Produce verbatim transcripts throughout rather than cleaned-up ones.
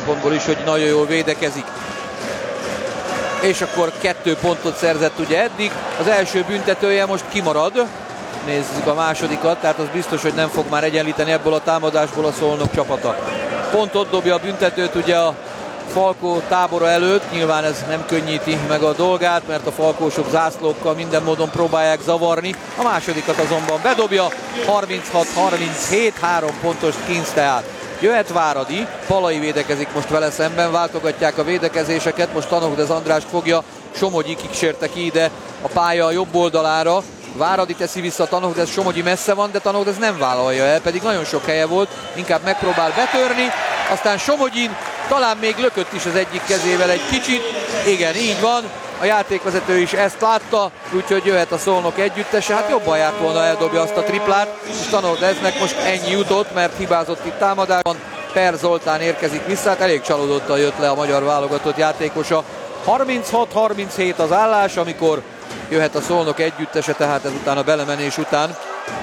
szempontból is, hogy nagyon jól védekezik. És akkor kettő pontot szerzett ugye eddig. Az első büntetője most kimarad. Nézzük a másodikat, tehát az biztos, hogy nem fog már egyenlíteni ebből a támadásból a Szolnok csapata. Pont ott dobja a büntetőt ugye a Falkó tábora előtt, nyilván ez nem könnyíti meg a dolgát, mert a falkósok zászlókkal minden módon próbálják zavarni. A másodikat azonban bedobja, harminchat harminchét, három pontos Skinsz tehát. Jöhet Váradi, Palay védekezik most vele szemben, váltogatják a védekezéseket, most Tanohdez Andrást fogja, Somogyi kísérte ki ide a pálya jobb oldalára. Váradi teszi vissza Tanohdez, Somogyi messze van, de Tanohdez nem vállalja el, pedig nagyon sok helye volt, inkább megpróbál betörni, aztán Somogyin talán még lökött is az egyik kezével egy kicsit, igen, így van, a játékvezető is ezt látta, úgyhogy jöhet a Szolnok együttese, hát jobban járt volna, eldobja azt a triplát, és Tanohdeznek most ennyi jutott, mert hibázott itt támadásban. Per Zoltán érkezik vissza, hát elég csalódottan jött le a magyar válogatott játékosa. harminchat harminchét az állás, amikor jöhet a Szolnok együttese, tehát ezután a belemenés után.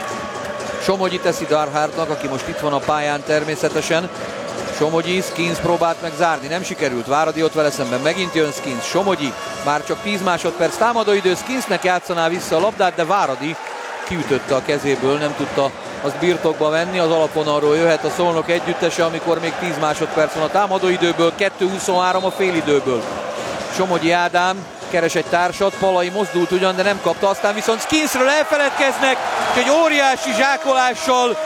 Somogyi teszi Darhardnak, aki most itt van a pályán természetesen. Somogyi, Skinsz próbált meg zárni, nem sikerült. Váradi ott vele szemben, megint jön Skinsz. Somogyi, már csak tíz másodperc támadóidő, Skinsznek játszaná vissza a labdát, de Váradi kiütötte a kezéből, nem tudta azt birtokba venni. Az alapvonalról jöhet a Szolnok együttese, amikor még tíz másodperc van a támadóidőből, kettő huszonhárom a félidőből. Somogyi Ádám keres egy társat, Palay mozdult ugyan, de nem kapta, aztán viszont Skinszről elfeledkeznek, és egy óriási zsákolással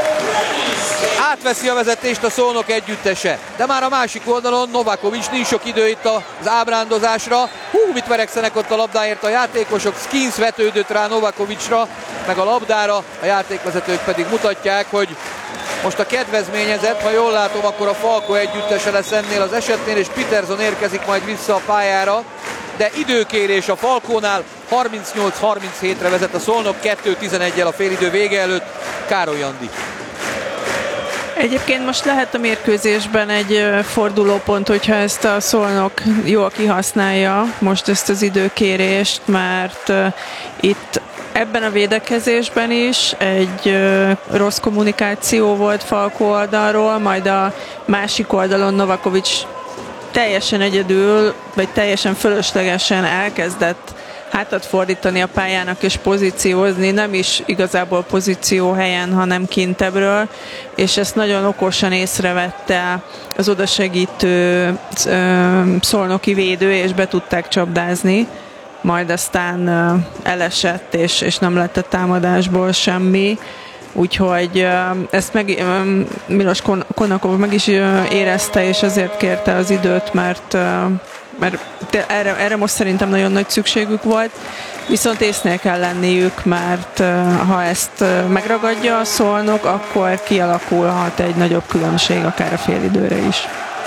átveszi a vezetést a Szolnok együttese. De már a másik oldalon Novakovics, nincs sok idő itt az ábrándozásra. Hú, mit verekszenek ott a labdáért a játékosok, Skinsz vetődött rá Novakovicsra, meg a labdára, a játékvezetők pedig mutatják, hogy most a kedvezményezett, ha jól látom, akkor a Falkó együttese lesz ennél az esetnél, és Peterson érkezik majd vissza a pályára, de időkérés a Falkónál, harmincnyolc harminchetre vezet a Szolnok, kettő tizenegyel a félidő vége előtt. Károly Andi. Egyébként most lehet a mérkőzésben egy fordulópont, hogyha ezt a Szolnok jól kihasználja, most ezt az időkérést, mert uh, itt ebben a védekezésben is egy uh, rossz kommunikáció volt Falkó oldalról, majd a másik oldalon Novakovics teljesen egyedül, vagy teljesen fölöslegesen elkezdett hátat fordítani a pályának és pozíciózni, nem is igazából pozíció helyen, hanem kintebbről, és ezt nagyon okosan észrevette az odasegítő szolnoki védő, és be tudták csapdázni, majd aztán elesett, és, és nem lett a támadásból semmi. Úgyhogy ezt meg, Milos Konakov meg is érezte, és ezért kérte az időt, mert, mert erre, erre most szerintem nagyon nagy szükségük volt. Viszont észnél kell lenniük, mert ha ezt megragadja a Szolnok, akkor kialakulhat egy nagyobb különbség akár a félidőre is.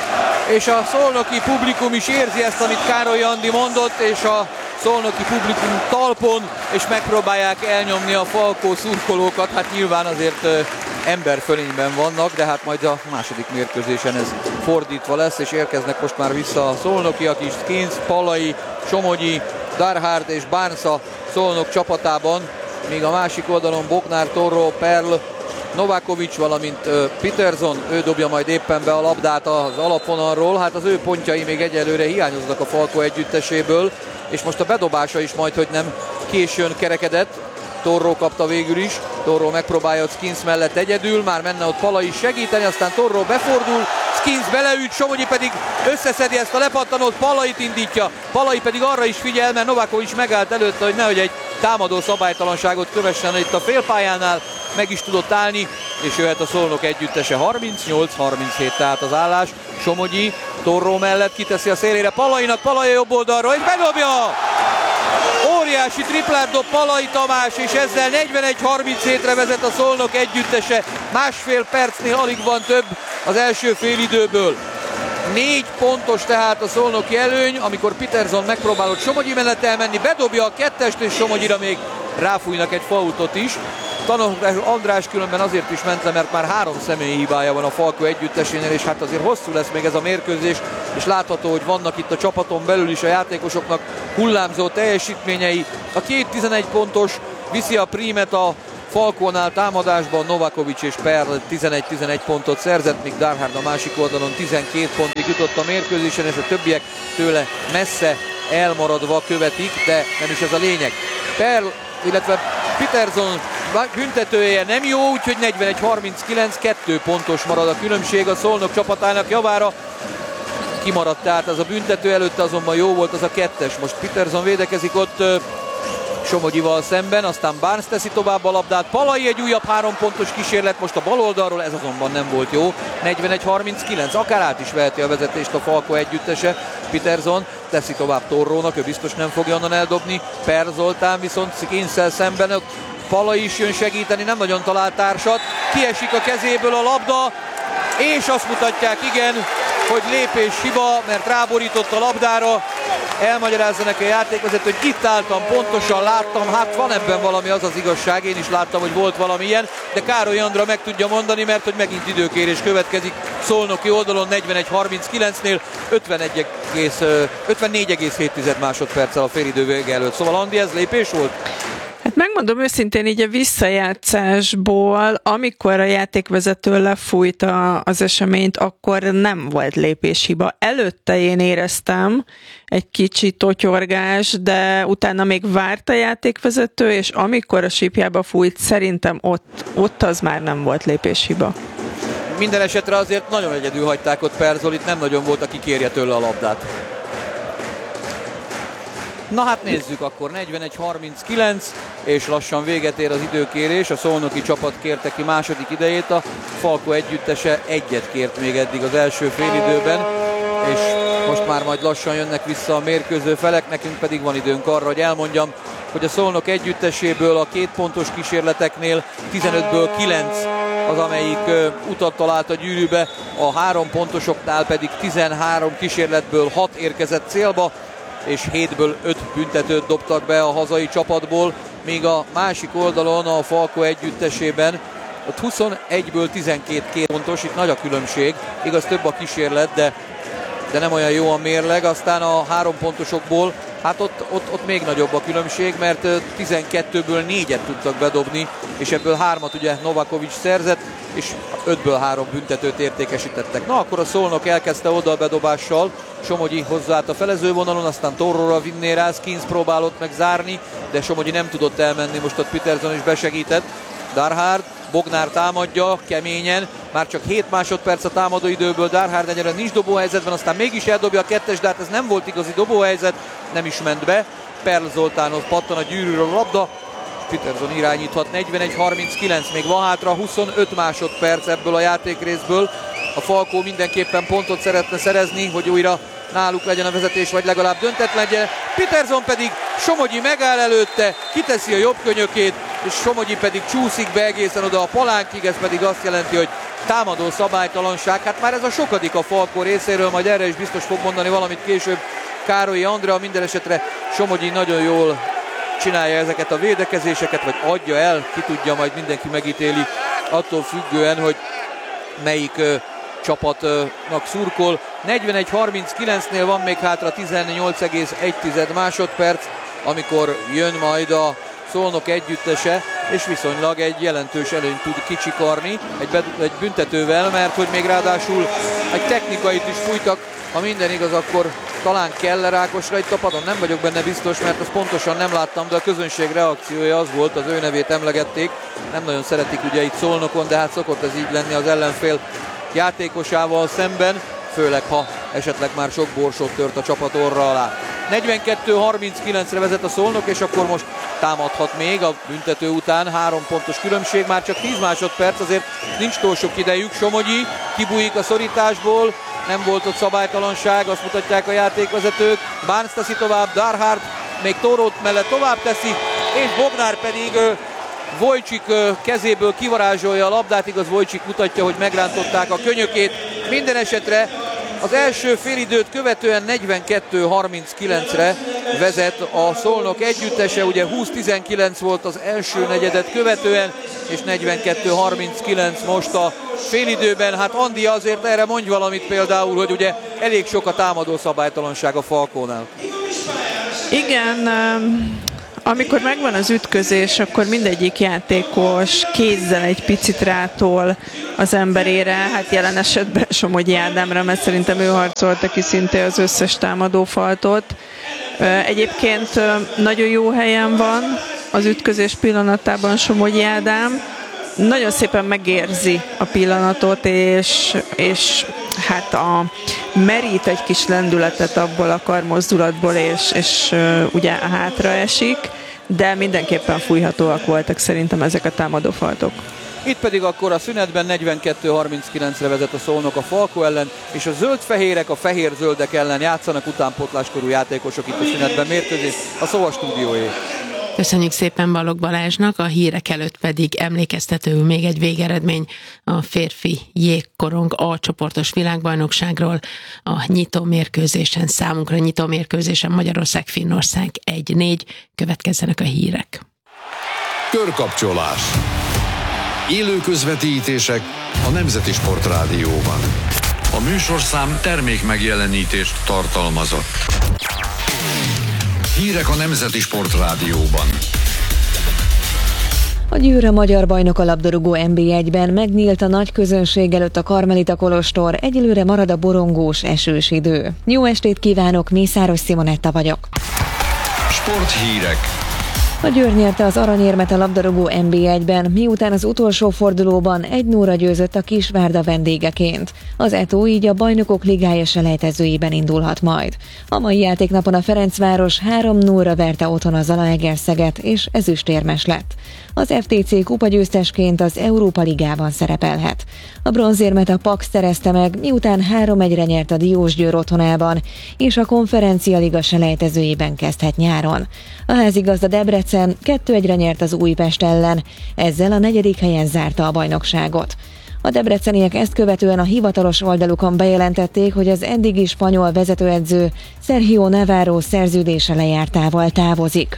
És a szolnoki publikum is érzi ezt, amit Károly Andi mondott, és a szolnoki publikum talpon, és megpróbálják elnyomni a Falkó szurkolókat. Hát nyilván azért ö, emberfölényben vannak, de hát majd a második mérkőzésen ez fordítva lesz, és érkeznek most már vissza a szolnokiak is. Skinsz, Palay, Somogyi, Darhard és Barnes a Szolnok csapatában, míg a másik oldalon Boknár, Torro, Perl, Novakovics, valamint uh, Peterson, ő dobja majd éppen be a labdát az alapvonalról. Hát az ő pontjai még egyelőre hiányoznak a Falkó együtteséből, és most a bedobása is majd, hogy nem későn kerekedett. Torro kapta végül is, Torro megpróbálja ott Skinsz mellett egyedül, már menne ott Palay is segíteni, aztán Torro befordul, Skinsz beleüt, Somogyi pedig összeszedi ezt a lepattanót, Palayt indítja, Palay pedig arra is figyel, mert Novakovics megállt előtte, hogy nehogy egy támadó szabálytalanságot kövessen itt a félpályánál, meg is tudott állni, és jöhet a Szolnok együttese. Harmincnyolc harminchét tehát az állás. Somogyi Torro mellett kiteszi a szélére Palaynak, Palay jobb oldalról, és bedobja! Óriási triplát dob Palay Tamás, és ezzel negyvenegy harminchetre vezet a Szolnok együttese. Másfél percnél alig van több az első félidőből. Négy pontos tehát a szolnoki előny, amikor Peterson megpróbálott Somogyi mellett elmenni, bedobja a kettest, és Somogyira még ráfújnak egy faultot is. Tanohdez András különben azért is ment le, mert már három személyi hibája van a Falkó együttesénél, és hát azért hosszú lesz még ez a mérkőzés, és látható, hogy vannak itt a csapaton belül is a játékosoknak hullámzó teljesítményei. A két tizenegy pontos viszi a prímet a Falkónál támadásban, Novakovics és Perl tizenegy tizenegy pontot szerzett, míg Darhard a másik oldalon tizenkét pontig második jutott a mérkőzésen, és a többiek tőle messze elmaradva követik, de nem is ez a lényeg. Perl, illetve Peterson büntetője nem jó, úgyhogy negyvenegy harminckilenc, kettő pontos marad a különbség a Szolnok csapatának javára. Kimaradt tehát az a büntető, előtte azonban jó volt az a kettes. Most Peterson védekezik ott Somogyival szemben, aztán Barnes teszi tovább a labdát. Palai egy újabb három pontos kísérlet most a bal oldalról, ez azonban nem volt jó. negyvenegy harminckilenc, akár át is veheti a vezetést a Falko együttese. Peterson teszi tovább Torrónak, ő biztos nem fogja onnan eldobni. Per Zoltán viszont Kinszel szemben, Palai is jön segíteni, nem nagyon talált társat. Kiesik a kezéből a labda, és azt mutatják, igen, hogy lépés hiba, mert ráborított a labdára. Elmagyarázza neki a játékvezető, hogy itt álltam, pontosan láttam, hát van ebben valami, az az igazság, én is láttam, hogy volt valami ilyen, de Károly Andra meg tudja mondani, mert hogy megint időkérés következik szolnoki oldalon negyvenegy harminckilencnél, ötvennégy egész hét másodperccel a félidő vége előtt. Szóval Andi, ez lépés volt? Hát megmondom őszintén, így a visszajátszásból, amikor a játékvezető lefújta az eseményt, akkor nem volt lépéshiba. Előtte én éreztem egy kicsi totyorgás, de utána még várt a játékvezető, és amikor a sípjába fújt, szerintem ott, ott az már nem volt lépéshiba. Minden esetre azért nagyon egyedül hagyták ott Perzolit, nem nagyon volt, aki kérje tőle a labdát. Na hát nézzük akkor, negyvenegy harminckilenc, és lassan véget ér az időkérés. A szolnoki csapat kérte ki második idejét, a Falko együttese egyet kért még eddig az első félidőben, és most már majd lassan jönnek vissza a mérkőző felek, nekünk pedig van időnk arra, hogy elmondjam, hogy a Szolnok együtteséből a két pontos kísérleteknél tizenötből kilenc az, amelyik uh, utat talált a gyűrűbe, a három pontosoknál pedig tizenhárom kísérletből hat érkezett célba, és hétből öt büntetőt dobtak be a hazai csapatból, míg a másik oldalon a Falko együttesében ott huszonegyből tizenkét két pontos, itt nagy a különbség, igaz több a kísérlet, de, de nem olyan jó a mérleg, aztán a három pontosokból, hát ott, ott, ott még nagyobb a különbség, mert tizenkettőből négyet tudtak bedobni, és ebből hármat ugye Novakovics szerzett, és ötből három büntetőt értékesítettek. Na akkor a Szolnok elkezdte oda a bedobással, Somogyi hozzáállt a felezővonalon, aztán Torróra vinné rá, Skins próbálott meg zárni, de Somogyi nem tudott elmenni, most ott Peterson is besegített. Darhard, Bognár támadja keményen, már csak hét másodperc a támadó időből, Darhard egyre nincs dobóhelyzetben, aztán mégis eldobja a kettes, de hát ez nem volt igazi dobóhelyzet, nem is ment be. Perl Zoltánhoz pattan a gyűrűről a labda, Peterson irányíthat, negyvenegy harminckilenc, még van hátra huszonöt másodperc ebből a játékrészből. A Falkó mindenképpen pontot szeretne szerezni, hogy újra náluk legyen a vezetés, vagy legalább döntett legyen. Peterson pedig, Somogyi megáll előtte, kiteszi a jobb könyökét, és Somogyi pedig csúszik be egészen oda a palánkig, ez pedig azt jelenti, hogy támadó szabálytalanság. Hát már ez a sokadik a Falkó részéről, majd erre is biztos fog mondani valamit később Károlyi Andrea. Minden esetre Somogyi nagyon jól csinálja ezeket a védekezéseket, vagy adja el, ki tudja, majd mindenki megítéli, attól függően, hogy melyik uh, csapatnak szurkol. negyvenegy harminckilencnél van még hátra tizennyolc egész egy másodperc, amikor jön majd a Szolnok együttese, és viszonylag egy jelentős előnyt tud kicsikarni egy, egy büntetővel, mert hogy még ráadásul egy technikait is fújtak. Ha minden igaz, akkor talán Keller Ákosra itt a padon, nem vagyok benne biztos, mert azt pontosan nem láttam, de a közönség reakciója az volt, az ő nevét emlegették. Nem nagyon szeretik ugye itt Szolnokon, de hát szokott ez így lenni az ellenfél játékosával szemben, főleg ha esetleg már sok borsot tört a csapat orra alá. negyvenkettő harminckilencre vezet a Szolnok, és akkor most támadhat még a büntető után, három pontos különbség, már csak tíz másodperc, azért nincs túl sok idejük. Somogyi kibújik a szorításból, nem volt ott szabálytalanság, azt mutatják a játékvezetők. Barnes teszi tovább, Darhard még Torrót mellett tovább teszi, és Bognár pedig uh, Vojcsik uh, kezéből kivarázsolja a labdát, igaz Vojcsik mutatja, hogy megrántották a könyökét. Minden esetre az első félidőt követően negyvenkettő harminckilencre vezet a Szolnok együttese, ugye húsz tizenkilenc volt az első negyedet követően, és negyvenkettő harminckilenc most a félidőben. Hát Andi, azért erre mondj valamit például, hogy ugye elég sok a támadó szabálytalanság a Falkónál. Igen, amikor megvan az ütközés, akkor mindegyik játékos kézzel egy picit rátol az emberére, hát jelen esetben Somogyi Ádámra, mert szerintem ő harcolta ki szinte az összes támadófaltot. Egyébként nagyon jó helyen van az ütközés pillanatában Somogyi Ádám, nagyon szépen megérzi a pillanatot, és, és hát a, merít egy kis lendületet abból a karmozdulatból, és, és uh, ugye hátra esik, de mindenképpen fújhatóak voltak szerintem ezek a támadófaltok. Itt pedig akkor a szünetben negyvenkettő harminckilencre vezet a Szolnok a Falko ellen, és a zöld-fehérek a fehér-zöldek ellen játszanak, utánpótláskorú játékosok itt a szünetben mérkőzés, a Szóval stúdióé. Köszönjük szépen Balogh Balázsnak, a hírek előtt pedig emlékeztetőül még egy végeredmény a férfi jégkorong A csoportos világbajnokságról. A nyitó mérkőzésen, számunkra nyitó mérkőzésen Magyarország-Finnország egy négy, következzenek a hírek. Körkapcsolás. Élő közvetítések a Nemzeti Sport Rádióban. A műsorszám termék megjelenítést tartalmazott. Hírek a Nemzeti Sport Rádióban. A Győr a magyar bajnok a labdarúgó en bé egyben, megnyílt a nagy közönség előtt a Karmelita kolostor, egyelőre marad a borongós, esős idő. Jó estét kívánok, Mészáros Simonetta vagyok. Sporthírek. A Győr nyerte az aranyérmet a labdarúgó en bé egyben, miután az utolsó fordulóban egy nulla győzött a Kisvárda vendégeként. Az é té o így a Bajnokok Ligája selejtezőjében indulhat majd. A mai játéknapon a Ferencváros három nulla verte otthon a Zalaegerszeget, és ezüstérmes lett. Az ef té cé kupagyőztesként az Európa Ligában szerepelhet. A bronzérmet a Paks szerezte meg, miután három egyre nyert a Diósgyőr otthonában, és a Konferencia Liga selejtezőjében kezdhet nyáron. A házigazda Debrecen kettő egyre nyert az Újpest ellen, ezzel a negyedik helyen zárta a bajnokságot. A debreceniek ezt követően a hivatalos oldalukon bejelentették, hogy az eddigi spanyol vezetőedző Sergio Navarro szerződése lejártával távozik.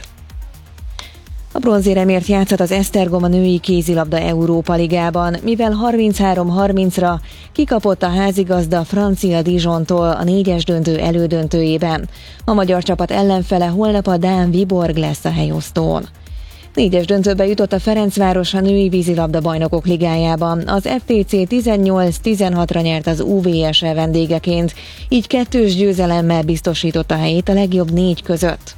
A bronzéremért játszhat az Esztergom a női kézilabda Európa Ligában, mivel harminchárom harmincra kikapott a házigazda Francia Dijontól a négyes döntő elődöntőjében. A magyar csapat ellenfele holnap a dán Viborg lesz a helyosztón. Négyes döntőbe jutott a Ferencváros a női vízilabda bajnokok ligájában. Az ef té cé tizennyolc tizenhatra nyert az u vé es e vendégeként, így kettős győzelemmel biztosította helyét a legjobb négy között.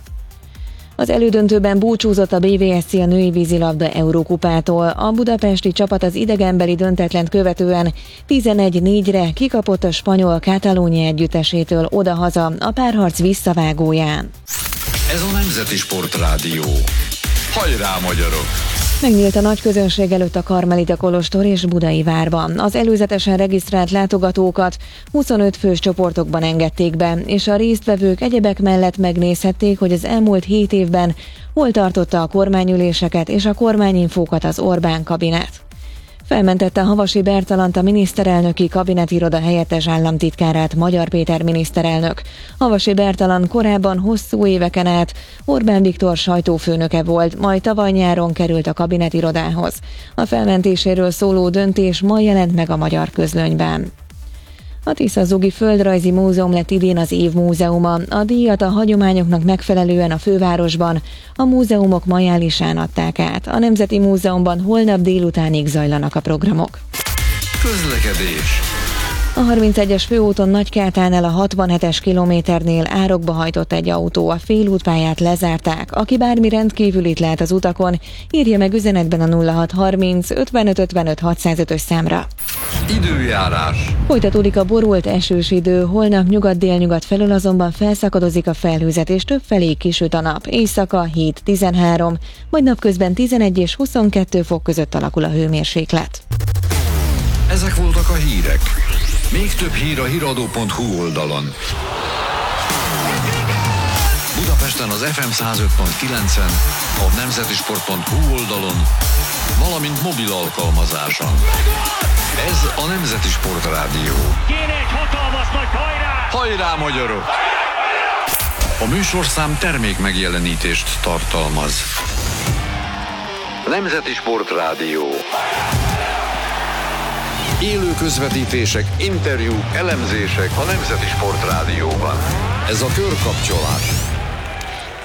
Az elődöntőben búcsúzott a bé vé es cé a női vízilabda Eurókupától. A budapesti csapat az idegenbeli döntetlent követően tizenegy négyre kikapott a spanyol Katalónia együttesétől odahaza a párharc visszavágóján. Ez a Nemzeti Sport Rádió. Hajrá, magyarok! Megnyílt a nagy közönség előtt a Karmelita kolostor és Budai várban. Az előzetesen regisztrált látogatókat huszonöt fős csoportokban engedték be, és a résztvevők egyebek mellett megnézhették, hogy az elmúlt hét évben hol tartotta a kormányüléseket és a kormányinfókat az Orbán kabinet. Felmentette Havasi Bertalandt, a miniszterelnöki kabinetiroda helyettes államtitkárát Magyar Péter miniszterelnök. Havasi Bertalandt korábban hosszú éveken át Orbán Viktor sajtófőnöke volt, majd tavaly nyáron került a kabinetirodához. A felmentéséről szóló döntés ma jelent meg a Magyar Közlönyben. A Tiszazugi Földrajzi Múzeum lett idén az év múzeuma. A díjat a hagyományoknak megfelelően a fővárosban a múzeumok majálisán adták át. A Nemzeti Múzeumban holnap délutánig zajlanak a programok. Közlekedés. A harmincegyes főúton Nagykátánál a hatvanhetes kilométernél árokba hajtott egy autó, a félútpályát lezárták. Aki bármi rendkívülit lát az utakon, írja meg üzenetben a nulla hat harminc ötvenöt ötvenöt hatszázötös számra. Időjárás. Folytatódik a borult esős idő, holnap nyugat-délnyugat felől azonban felszakadozik a felhőzet, és többfelé kisüt a nap. Éjszaka hét tizenhárom, majd napközben tizenegy és huszonkettő fok között alakul a hőmérséklet. Ezek voltak a hírek. Még több hír a híradó pont hu oldalon. Budapesten az ef em száz öt pont kilencen, a nemzetisport pont hu oldalon, valamint mobil alkalmazáson. Ez a Nemzeti Sport Rádió. Kéne egy hatalmas nagy hajrá! Hajrá, magyarok! A műsorszám termék megjelenítést tartalmaz. Nemzeti Sport Rádió. Élő közvetítések, interjúk, elemzések a Nemzeti Sport Rádióban. Ez a körkapcsolás.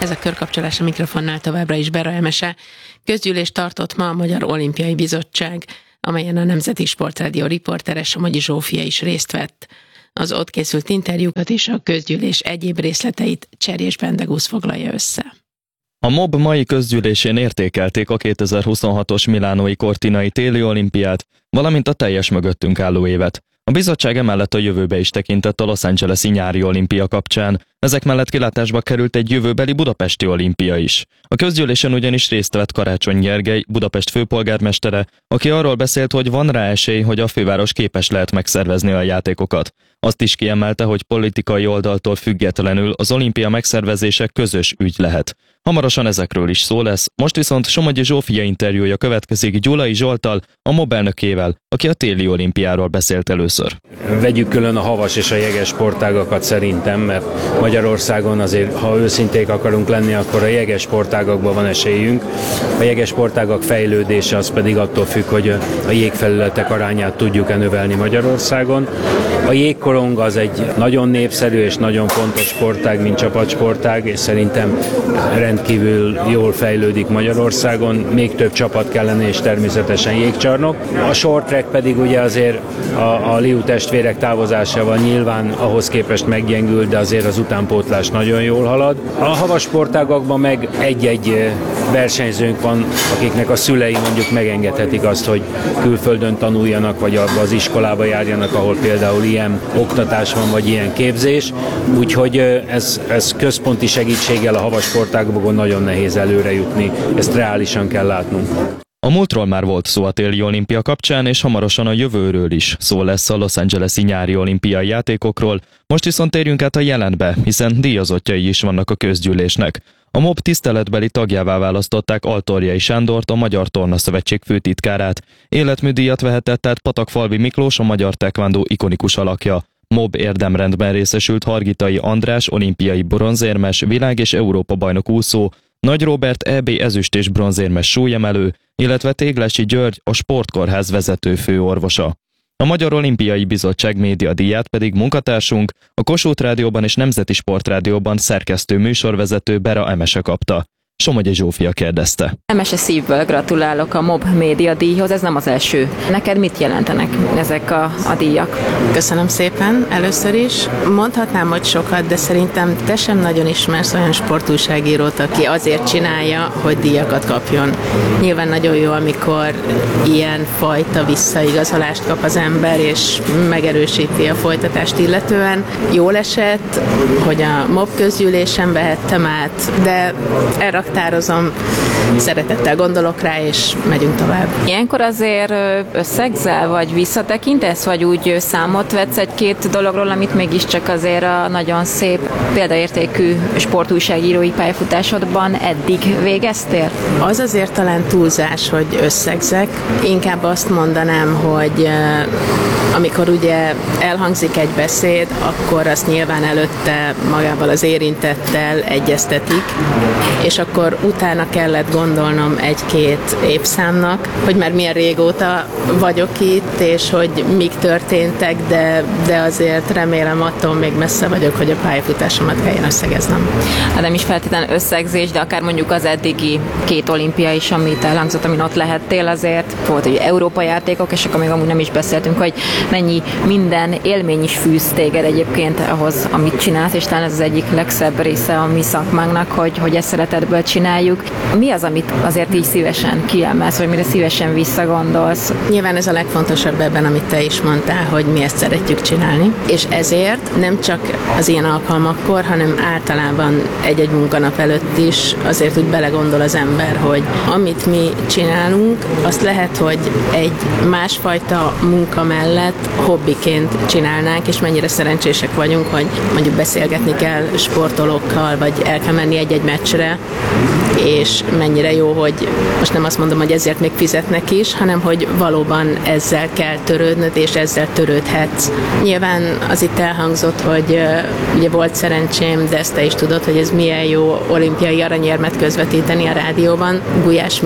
Ez a körkapcsolás a mikrofonnál továbbra is Bera Emese. Közgyűlést tartott ma a Magyar Olimpiai Bizottság, amelyen a Nemzeti Sportrádió riportere Somogyi Zsófia is részt vett. Az ott készült interjúkat és a közgyűlés egyéb részleteit Cserjés Bendegusz foglalja össze. A MOB mai közgyűlésén értékelték a kétezer-huszonhatos milánói Cortinai téli olimpiát, valamint a teljes mögöttünk álló évet. A bizottság emellett a jövőbe is tekintett a Los Angeles-i nyári olimpia kapcsán. Ezek mellett kilátásba került egy jövőbeli budapesti olimpia is. A közgyűlésen ugyanis részt vett Karácsony Gergely, Budapest főpolgármestere, aki arról beszélt, hogy van rá esély, hogy a főváros képes lehet megszervezni a játékokat. Azt is kiemelte, hogy politikai oldaltól függetlenül az olimpia megszervezése közös ügy lehet. Hamarosan ezekről is szó lesz, most viszont Somogyi Zsófia interjúja következik Gyulai Zsolttal, a MOB elnökével, aki a téli olimpiáról beszélt először. Vegyük külön a havas és a jeges sportágakat szerintem, mert Magyarországon azért, ha őszinték akarunk lenni, akkor a jeges sportágakban van esélyünk. A jeges sportágak fejlődése az pedig attól függ, hogy a jégfelületek arányát tudjuk-e növelni Magyarországon. A jégkorong az egy nagyon népszerű és nagyon fontos sportág, mint csapatsportág, és szerintem rendkívül jól fejlődik Magyarországon. Még több csapat kellene, és természetesen jégcsarnok. A short track pedig ugye azért a, a Liu testvérek távozásával nyilván ahhoz képest meggyengült, de azért az utánpótlás nagyon jól halad. A havas sportágakban meg egy-egy versenyzőnk van, akiknek a szülei mondjuk megengedhetik azt, hogy külföldön tanuljanak, vagy abba az iskolába járjanak, ahol például ilyen oktatás van, vagy ilyen képzés. Úgyhogy ez, ez központi segítséggel a havas sportágokon nagyon nehéz előre jutni. Ezt reálisan kell látnunk. A múltról már volt szó a téli olimpia kapcsán, és hamarosan a jövőről is szó lesz a Los Angeles-i nyári olimpiai játékokról. Most viszont térjünk át a jelenbe, hiszen díjazottjai is vannak a közgyűlésnek. A MOB tiszteletbeli tagjává választották Altorjai Sándort, a Magyar Torna Szövetség főtitkárát. Életműdíjat vehetett át Patakfalvi Miklós, a magyar tekvándó ikonikus alakja. MOB érdemrendben részesült Hargitai András, olimpiai bronzérmes, világ- és Európa-bajnok úszó, Nagy Róbert é bé ezüst- és bronzérmes súlyemelő, illetve Téglási György, a Sportkórház vezető főorvosa. A Magyar Olimpiai Bizottság médiadíját pedig munkatársunk, a Kossuth Rádióban és Nemzeti Sportrádióban szerkesztő műsorvezető Bera Emese kapta. Somogyi Zsófia kérdezte. Emese, szívből gratulálok a MOB médiadíjhoz, ez nem az első. Neked mit jelentenek ezek a, a díjak? Köszönöm szépen először is. Mondhatnám, hogy sokat, de szerintem te sem nagyon ismersz olyan sportújságírót, aki azért csinálja, hogy díjakat kapjon. Nyilván nagyon jó, amikor ilyen fajta visszaigazolást kap az ember, és megerősíti a folytatást illetően. Jól esett, hogy a MOB közgyűlésen vehettem át, de erre raktározom, szeretettel gondolok rá, és megyünk tovább. Ilyenkor azért összegzel, vagy visszatekintesz, vagy úgy számot vetsz egy-két dologról, amit mégiscsak azért a nagyon szép példaértékű sportújságírói pályafutásodban eddig végeztél? Az azért talán túlzás, hogy összegzek. Inkább azt mondanám, hogy amikor ugye elhangzik egy beszéd, akkor azt nyilván előtte magával az érintettel egyeztetik, és akkor utána kellett gondolnom egy-két évszámnak, hogy már milyen régóta vagyok itt, és hogy mik történtek, de, de azért remélem attól még messze vagyok, hogy a pályafutásomat kelljen összegeznem. Hát nem is feltétlenül összegzés, de akár mondjuk az eddigi két olimpia is, amit elhangzott, amin ott lehettél, azért volt egy európai játékok, és akkor még amúgy nem is beszéltünk, hogy mennyi minden élmény is fűz téged egyébként ahhoz, amit csinálsz, és talán ez az egyik legszebb része a mi szakmánknak, hogy, hogy ezt szeretetből csináljuk. Mi az, amit azért így szívesen kiemelsz, vagy mire szívesen visszagondolsz? Nyilván ez a legfontosabb ebben, amit te is mondtál, hogy mi ezt szeretjük csinálni, és ezért nem csak az ilyen alkalmakkor, hanem általában egy-egy munkanap előtt is azért úgy belegondol az ember, hogy amit mi csinálunk, azt lehet, hogy egy másfajta munka mellett hobbiként csinálnánk, és mennyire szerencsések vagyunk, hogy mondjuk beszélgetni kell sportolókkal, vagy el kell menni egy-egy meccsre, és mennyire jó, hogy most nem azt mondom, hogy ezért még fizetnek is, hanem hogy valóban ezzel kell törődnöd, és ezzel törődhetsz. Nyilván az itt elhangzott, hogy uh, ugye volt szerencsém, de ezt te is tudod, hogy ez milyen jó olimpiai aranyérmet közvetíteni a rádióban. Gulyás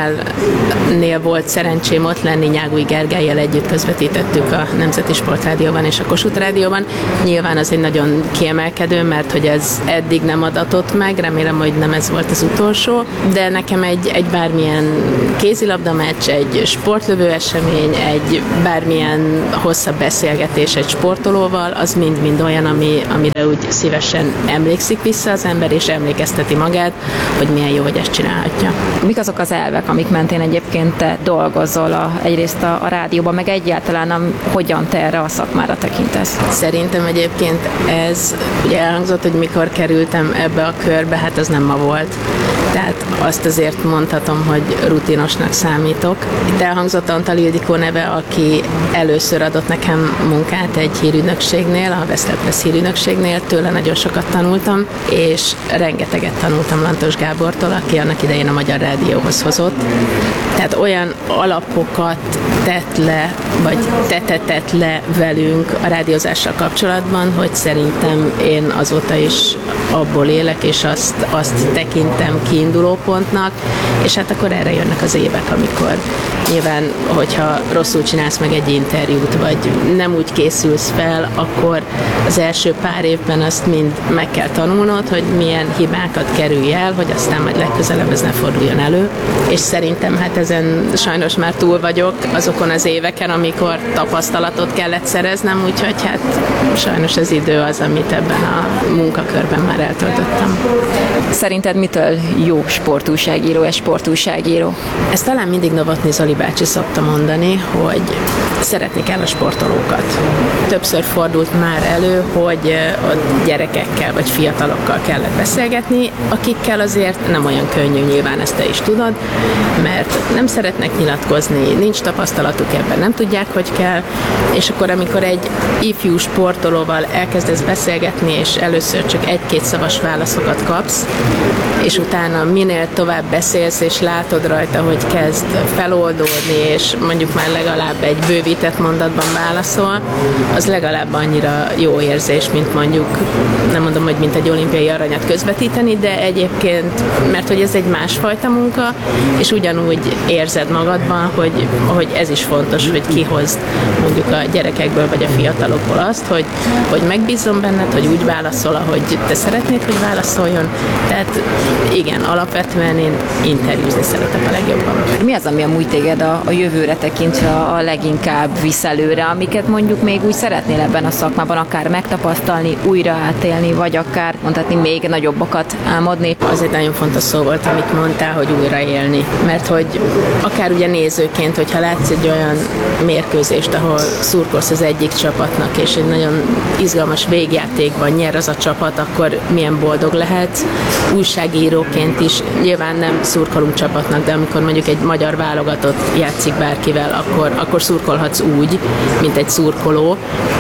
Michel-nél volt szerencsém ott lenni, Nyágúj Gergellyel együtt közvetítettük a Nemzeti Sportrádióban és a Kossuth Rádióban. Nyilván az egy nagyon kiemelkedő, mert hogy ez eddig nem adatott meg, remélem, hogy nem ez volt az utolsó, de nekem egy, egy bármilyen kézilabda meccs, egy sportlövő esemény, egy bármilyen hosszabb beszélgetés egy sportolóval, az mind-mind olyan, ami, amire úgy szívesen emlékszik vissza az ember, és emlékezteti magát, hogy milyen jó, hogy ezt csinálhatja. Mik azok az elvek, amik mentén egyébként te dolgozol a, egyrészt a, a rádióban, meg egyáltalán a, hogyan te erre a szakmára tekintesz? Szerintem egyébként ez, ugye elhangzott, hogy mikor kerültem ebbe a körbe, hát ez nem ma volt. Tehát azt azért mondhatom, hogy rutinosnak számítok. Itt elhangzott Antal Ildikó neve, aki először adott nekem munkát egy hírügynökségnél, a Veszter Press hírügynökségnél, tőle nagyon sokat tanultam, és rengeteget tanultam Lantos Gábortól, aki annak idején a Magyar Rádióhoz hozott. Tehát olyan alapokat tett le, vagy tetetett le velünk a rádiózással kapcsolatban, hogy szerintem én azóta is abból élek, és azt, azt tekintem kiinduló pontnak, és hát akkor erre jönnek az évek, amikor nyilván, hogyha rosszul csinálsz meg egy interjút, vagy nem úgy készülsz fel, akkor az első pár évben azt mind meg kell tanulnod, hogy milyen hibákat kerülj el, hogy aztán majd legközelebb ez ne forduljon elő. És szerintem hát ezen sajnos már túl vagyok azokon az éveken, amikor tapasztalatot kellett szereznem, úgyhogy hát sajnos az idő az, amit ebben a munkakörben már eltöltöttem. Szerinted mitől jó sportújságíró, egy sportújságíró? Ezt talán mindig Novotny Zoli bácsi szokta mondani, hogy szeretni kell a sportolókat. Többször fordult már elő, hogy a gyerekekkel vagy fiatalokkal kellett beszélgetni, akikkel azért nem olyan könnyű, nyilván ezt te is tudod, mert nem szeretnek nyilatkozni, nincs tapasztalatuk ebben, nem tudják, hogy kell, és akkor amikor egy ifjú sportolóval elkezdesz beszélgetni, és először csak egy-két szavas válaszokat kapsz, és utána minél tovább beszélsz, és látod rajta, hogy kezd feloldódni, és mondjuk már legalább egy bővített mondatban válaszol, az legalább annyira jó érzés, mint mondjuk, nem mondom, hogy mint egy olimpiai aranyat közvetíteni, de egyébként, mert hogy ez egy másfajta munka, és ugyanúgy érzed magadban, hogy, hogy ez is fontos, hogy kihozd mondjuk a gyerekekből vagy a fiatalokból azt, hogy, hogy megbízzon benned, hogy úgy válaszol, ahogy te szeretnéd, hogy válaszoljon. Tehát igen, alapvetően én interjúzni szeretem a legjobban. Mi az, ami amúgy téged a, a jövőre tekintve a leginkább visz előre, amiket mondjuk még úgy szeretnél ebben a szakmában akár megtapasztalni, újra átélni, vagy akár mondhatni még nagyobbakat álmodni? Az egy nagyon fontos szó volt, amit mondtál, hogy újraélni. Mert hogy akár ugye nézőként, hogyha látsz egy olyan mérkőzést, ahol szurkolsz az egyik csapatnak, és egy nagyon izgalmas végjátékban nyer az a csapat, akkor milyen boldog lehetsz. Újságíróként is nyilván nem szurkolunk csapatnak, de amikor mondjuk egy magyar válogatott játszik bárkivel, akkor, akkor szurkolhatsz úgy, mint egy szurkoló,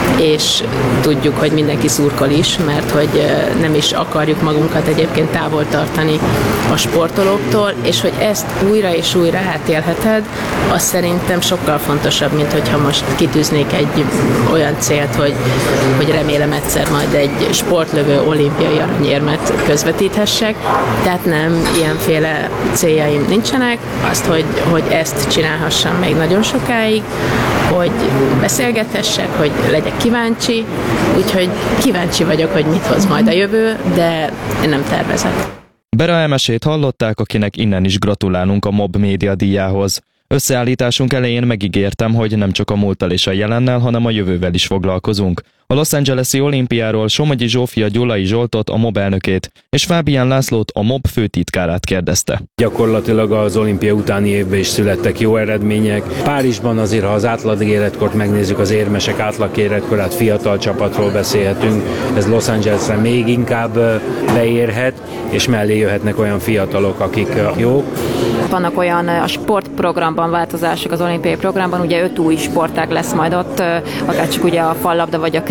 és tudjuk, hogy mindenki szurkol is, mert hogy nem is akarjuk magunkat egyébként távol tartani a sportolóktól, és hogy ezt újra és újra átélheted, az szerintem sokkal fontosabb, mint hogyha most kitűznék egy olyan célt, hogy, hogy remélem egyszer majd egy sportlövő olimpiai aranyérmet közvetíthessek, tehát nem, ilyenféle céljaim nincsenek, azt, hogy, hogy ezt csinálhassam még nagyon sokáig, hogy beszélgethessek, hogy legyek kíváncsi, úgyhogy kíváncsi vagyok, hogy mit hoz majd a jövő, de én nem tervezek. Bera Emesét hallották, akinek innen is gratulálunk a MOB Média díjához. Összeállításunk elején megígértem, hogy nem csak a múlttal és a jelennel, hanem a jövővel is foglalkozunk. A Los Angeles-i olimpiáról Somogyi Zsófia Gyulai Zsoltot, a MOB elnökét, és Fábián Lászlót, a MOB főtitkárát kérdezte. Gyakorlatilag az olimpia utáni évben is születtek jó eredmények. Párizsban azért, ha az átlag életkort megnézzük, az érmesek átlag életkorát, fiatal csapatról beszélhetünk, ez Los Angelesre még inkább beérhet, és mellé jöhetnek olyan fiatalok, akik jók. Vannak olyan a sportprogramban változások az olimpiai programban, ugye öt új sportág lesz majd ott, akár csak ugye a fallabda vagy a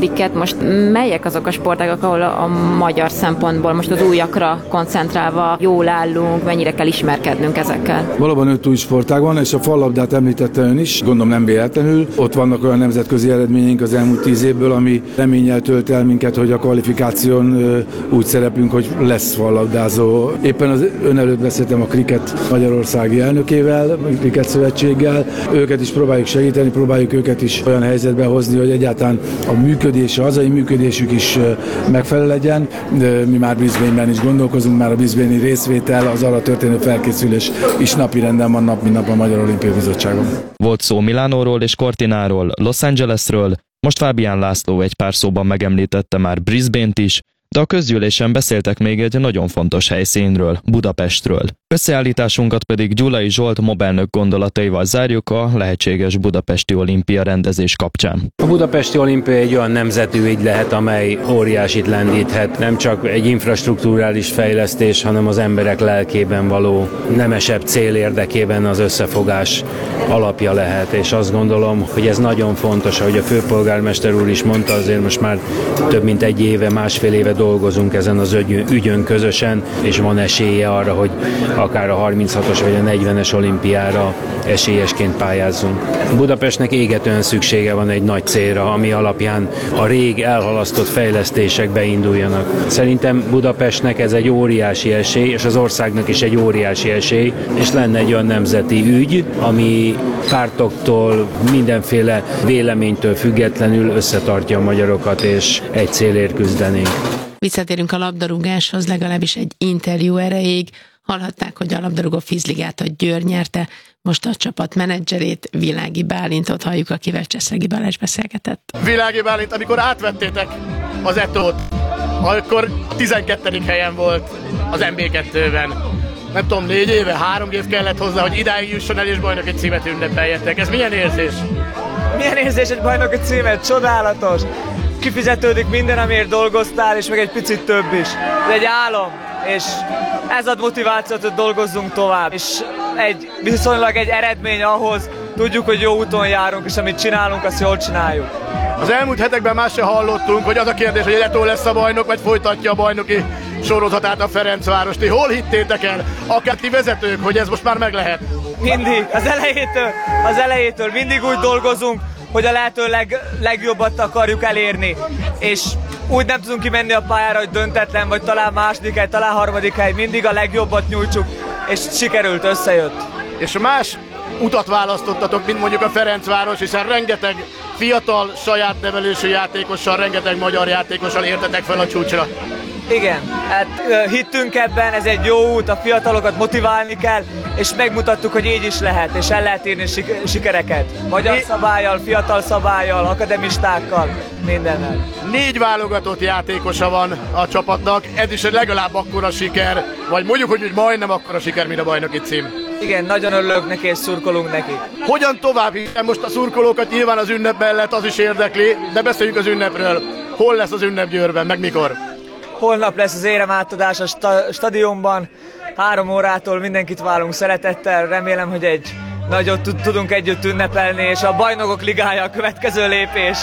kriket. Most melyek azok a sportágak, ahol a magyar szempontból most az újakra koncentrálva jól állunk, mennyire kell ismerkednünk ezekkel? Valóban öt új sportág van, és a fallabdát említette ön is, gondolom nem véletlenül. Ott vannak olyan nemzetközi eredményeink az elmúlt tíz évből, ami reménnyel tölt el minket, hogy a kvalifikáción úgy szerepünk, hogy lesz fallabdázó. Éppen az ön előtt beszéltem a kriket magyarországi elnökével, a kriket szövetséggel. Őket is próbáljuk segíteni, próbáljuk őket is olyan helyzetbe hozni, hogy egyáltalán a működés, a hazai működésük is megfelelő legyen. Mi már Brisbaneben is gondolkozunk, már a Brisbanei részvétel, az arra történő felkészülés is napirenden van nap, mint nap a Magyar Olimpiai Bizottságon. Volt szó Milánóról és Cortináról, Los Angelesről, most Fábián László egy pár szóban megemlítette már Brisbane-t is, de a közgyűlésen beszéltek még egy nagyon fontos helyszínről, Budapestről. Összeállításunkat pedig Gyulai Zsolt mobelnök gondolataival zárjuk a lehetséges budapesti olimpia rendezés kapcsán. A budapesti olimpia egy olyan nemzeti ügy lehet, amely óriásit lendíthet. Nem csak egy infrastrukturális fejlesztés, hanem az emberek lelkében való nemesebb cél érdekében az összefogás alapja lehet. És azt gondolom, hogy ez nagyon fontos, ahogy a főpolgármester úr is mondta, azért most már több mint egy éve, másfél éve dolgozunk ezen az ügyön közösen, és van esélye arra, hogy akár a harminchatos vagy a negyvenes olimpiára esélyesként pályázzunk. Budapestnek égetően szüksége van egy nagy célra, ami alapján a rég elhalasztott fejlesztések beinduljanak. Szerintem Budapestnek ez egy óriási esély, és az országnak is egy óriási esély, és lenne egy olyan nemzeti ügy, ami pártoktól, mindenféle véleménytől függetlenül összetartja a magyarokat, és egy célért küzdenénk. Visszatérünk a labdarúgáshoz, legalábbis egy interjú erejéig. Hallhatták, hogy a labdarúgó Fizligát a Győr nyerte, most a csapat menedzserét, Világi Bálintot halljuk, akivel Cseszegi Balázs beszélgetett. Világi Bálint, amikor átvettétek az Etót, akkor tizenkettedik helyen volt az em bé kettőben. Nem tudom, négy éve, három év kellett hozzá, hogy idáig jusson el és bajnoki címet ünnepeljetek. Ez milyen érzés? Milyen érzés egy bajnoki címet? Csodálatos! Kifizetődik minden, amiért dolgoztál, és meg egy picit több is. Ez egy álom, és ez ad motivációt, hogy dolgozzunk tovább. És egy viszonylag egy eredmény ahhoz, tudjuk, hogy jó úton járunk, és amit csinálunk, azt jól csináljuk. Az elmúlt hetekben más se hallottunk, hogy az a kérdés, hogy Etó lesz a bajnok, vagy folytatja a bajnoki sorozatát a Ferencváros. Ti hol hittétek el, akár ti vezetők, hogy ez most már meg lehet? Mindig, az elejétől, az elejétől mindig úgy dolgozunk, hogy a lehető leg, legjobbat akarjuk elérni. És úgy nem tudunk kimenni a pályára, hogy döntetlen, vagy talán második hely, talán harmadik hely, mindig a legjobbat nyújtsuk, és sikerült, összejött. És más utat választottatok, mint mondjuk a Ferencváros, hiszen rengeteg fiatal, saját nevelésű játékossal, rengeteg magyar játékossal értetek fel a csúcsra. Igen, hát hittünk ebben, ez egy jó út, a fiatalokat motiválni kell, és megmutattuk, hogy így is lehet, és el lehet írni sikereket. Magyar szabállyal, fiatal szabállyal, akademistákkal, mindennel. Négy válogatott játékosa van a csapatnak, ez is legalább akkora siker, vagy mondjuk, hogy majdnem akkora siker, mint a bajnoki cím. Igen, nagyon örülök neki, és szurkolunk neki. Hogyan tovább? Most a szurkolókat nyilván az ünnep mellett az is érdekli, de beszéljünk az ünnepről. Hol lesz az ünnep Győrben, meg mikor? Holnap lesz az érem átadás a sta- stadionban, három órától mindenkit várunk szeretettel, remélem, hogy egy nagyot tudunk együtt ünnepelni, és a Bajnokok Ligája a következő lépés.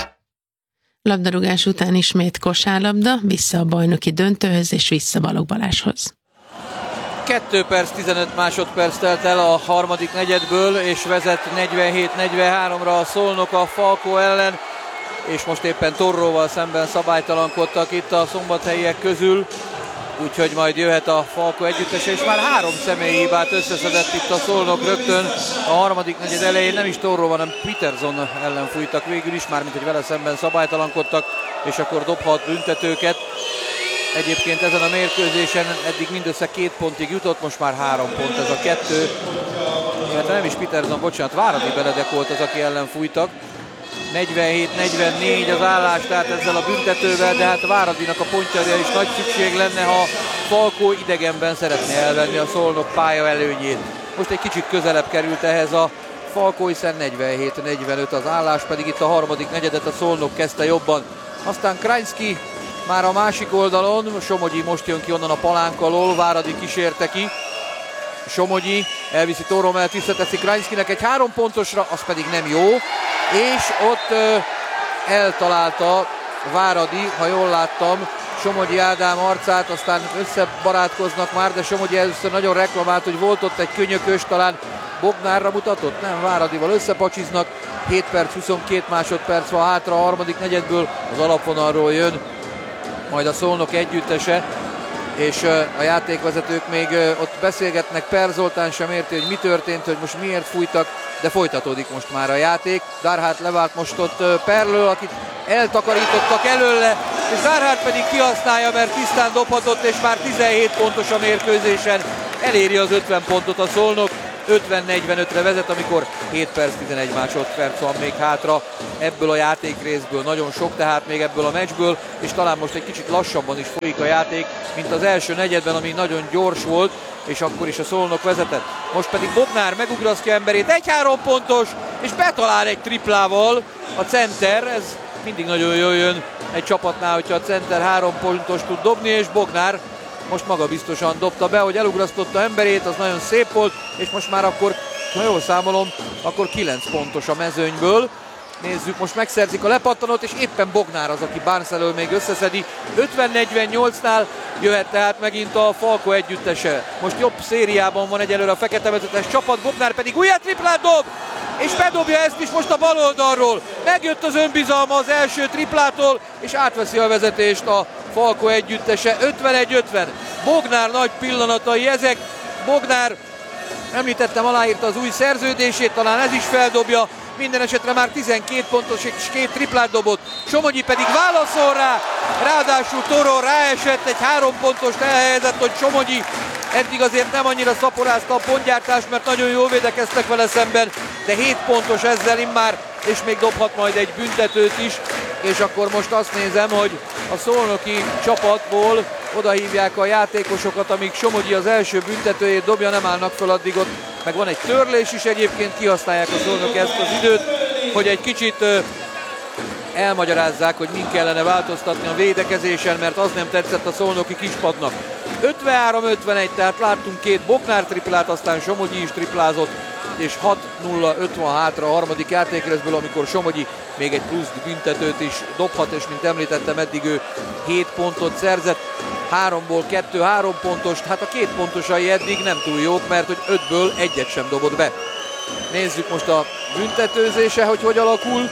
Labdarúgás után ismét kosárlabda, vissza a bajnoki döntőhöz és vissza Balogh Balázshoz. kettő perc, tizenöt másodperc telt el a harmadik negyedből, és vezet negyvenhét negyvenháromra a Szolnok a Falkó ellen, és most éppen Torróval szemben szabálytalankodtak itt a szombathelyiek közül, úgyhogy majd jöhet a Falkó együttese, és már három személyi hibát összeszedett itt a Szolnok rögtön a harmadik negyed elején. Nem is Torró, hanem Peterson ellen fújtak végül is, mármint hogy vele szemben szabálytalankodtak, és akkor dobhat büntetőket. Egyébként ezen a mérkőzésen eddig mindössze két pontig jutott, most már három pont ez a kettő. Mert nem is Peterson, bocsánat, Váradi Benedek volt az, aki ellen fújtak. negyvenhét negyvennégy az állás, tehát ezzel a büntetővel, de hát Váradinak a pontjára is nagy szükség lenne, ha Falkó idegenben szeretné elvenni a Szolnok pálya előnyét. Most egy kicsit közelebb került ehhez a Falkó, hiszen negyvenhét negyvenöt az állás, pedig itt a harmadik negyedet a Szolnok kezdte jobban. Aztán Krajnszky már a másik oldalon, Somogyi most jön ki onnan a palánk alól, Váradi kísérte ki. Somogyi elviszi Torró mellett, visszateszi Krajnszkynek egy három pontosra, az pedig nem jó, és ott ö, eltalálta Váradi, ha jól láttam, Somogyi Ádám arcát, aztán összebarátkoznak már, de Somogyi először nagyon reklamált, hogy volt ott egy könyökös, talán Bognárra mutatott, nem, Váradival összepacsiznak, hét perc, huszonkét másodperc van hátra a harmadik negyedből, az alapvonalról jön majd a Szolnok együttese, és a játékvezetők még ott beszélgetnek, Per Zoltán sem érti, hogy mi történt, hogy most miért fújtak, de folytatódik most már a játék. Darhart levált most ott Perlől, akit eltakarítottak előle, és Darhart pedig kihasználja, mert tisztán dobhatott, és már tizenhét pontos a mérkőzésen, eléri az ötven pontot a Szolnok, ötven negyvenötre vezet, amikor hét perc, tizenegy másodperc van még hátra ebből a játékrészből, nagyon sok tehát még ebből a meccsből, és talán most egy kicsit lassabban is folyik a játék, mint az első negyedben, ami nagyon gyors volt, és akkor is a Szolnok vezetett. Most pedig Bognár megugrasztja emberét, egy-három pontos, és betalál egy triplával a center, ez mindig nagyon jól jön egy csapatnál, hogyha a center három pontos tud dobni, és Bognár most magabiztosan dobta be, hogy elugrasztotta emberét, az nagyon szép volt, és most már akkor, ha jól számolom, akkor kilenc pontos a mezőnyből. Nézzük, most megszerzik a lepattanót, és éppen Bognár az, aki Barnes elől még összeszedi. ötven negyvennyolcnál jöhet tehát megint a Falko együttese. Most jobb szériában van egyelőre a fekete-vezetes csapat, Bognár pedig újat triplát dob, és bedobja ezt is most a bal oldalról. Megjött az önbizalma az első triplától, és átveszi a vezetést a Falko együttese. ötvenegy ötven. Bognár nagy pillanatai ezek. Bognár, említettem, aláírta az új szerződését, talán ez is feldobja. Minden esetre már tizenkét pontos és két triplát dobott. Somogyi pedig válaszol rá. Ráadásul Toro ráesett, egy három pontost elhelyezett, hogy Somogyi eddig azért nem annyira szaporázta a pontgyártást, mert nagyon jól védekeztek vele szemben, de hét pontos ezzel immár, és még dobhat majd egy büntetőt is. És akkor most azt nézem, hogy a szolnoki csapatból odahívják a játékosokat, amíg Somogyi az első büntetőjét dobja, nem állnak fel addig ott. Meg van egy törlés is egyébként, kihasználják a Szolnok ezt az időt, hogy egy kicsit elmagyarázzák, hogy min kellene változtatni a védekezésen, mert az nem tetszett a szolnoki kispadnak. ötvenhárom ötvenegy, tehát láttunk két Bognár triplát, aztán Somogyi is triplázott, és hat nulla öt van hátra a harmadik játékrészből, amikor Somogyi még egy plusz büntetőt is dobhat, és mint említettem, eddig ő hét pontot szerzett, háromból kettő három pontos, hát a két pontosai eddig nem túl jók, mert hogy ötből egyet sem dobott be. Nézzük most a büntetőzése, hogy hogy alakul.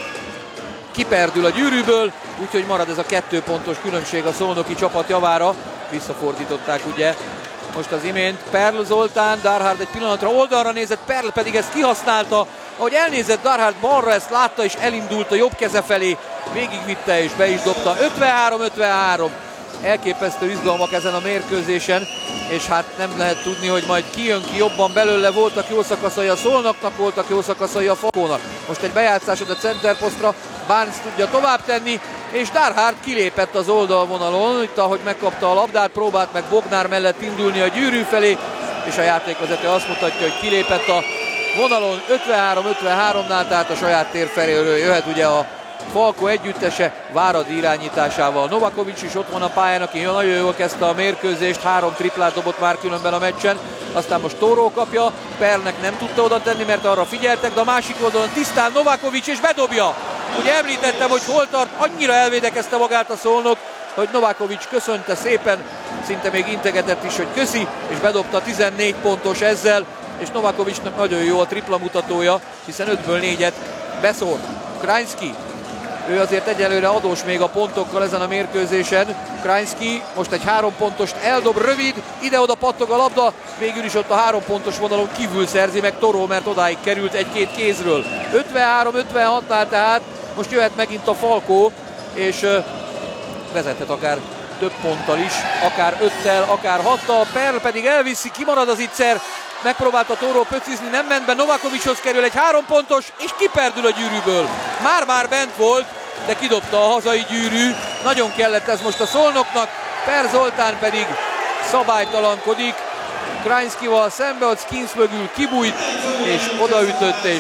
Kiperdül a gyűrűből, úgyhogy marad ez a kettő pontos különbség a szolnoki csapat javára. Visszafordították ugye most az imént. Perl Zoltán, Darhart egy pillanatra oldalra nézett, Perl pedig ezt kihasználta. Ahogy elnézett Darhart balra, ezt látta és elindult a jobb keze felé. Végigvitte és be is dobta. ötvenhárom ötvenhárom. Elképesztő izgalmak ezen a mérkőzésen, és hát nem lehet tudni, hogy majd ki jön ki jobban belőle. Voltak jó szakaszai a Szolnoknak, voltak jó szakaszai a Falkónak. Most egy bejátszásod a centerposztra, Barnes tudja tovább tenni, és Darhart kilépett az oldalvonalon, itt ahogy megkapta a labdát, próbált meg Bognár mellett indulni a gyűrű felé, és a játékvezető azt mutatja, hogy kilépett a vonalon. ötvenhárom ötvenháromnál, tehát a saját tér feléről jöhet ugye a Falko együttese Váradi irányításával. Novakovics is ott van a pályán, aki nagyon jól kezdte a mérkőzést, három triplát dobott már különben a meccsen, aztán most Tóró kapja, Perlnek nem tudta oda tenni, mert arra figyeltek, de a másik oldalon tisztán Novakovics és bedobja. Ugye említettem, hogy hol tart, annyira elvédekezte magát a Szolnok, hogy Novakovics köszönte szépen, szinte még integetett is, hogy köszi, és bedobta tizennégy pontos ezzel, és Novakovicsnak nagyon jó a tripla mutatója, hiszen ötből négyet beszólt. Krajinski, ő azért egyelőre adós még a pontokkal ezen a mérkőzésen. Krajinski most egy három pontost eldob, rövid, ide-oda pattog a labda, végül is ott a három pontos vonalon kívül szerzi meg Toro, mert odáig került egy-két kézről. ötvenhárom ötvenhatnál tehát most jöhet megint a Falkó, és uh, vezethet akár több ponttal is, akár öttel, akár hattal. Perl pedig elviszi, kimarad az ittszer, megpróbálta Tóró pöcizni, nem ment be, Novakovicshoz kerül egy három pontos, és kiperdül a gyűrűből. Már-már bent volt, de kidobta a hazai gyűrű. Nagyon kellett ez most a Szolnoknak, Per Zoltán pedig szabálytalankodik. Krajinskival szembe, ott Skins mögül kibújt, és odaütött, és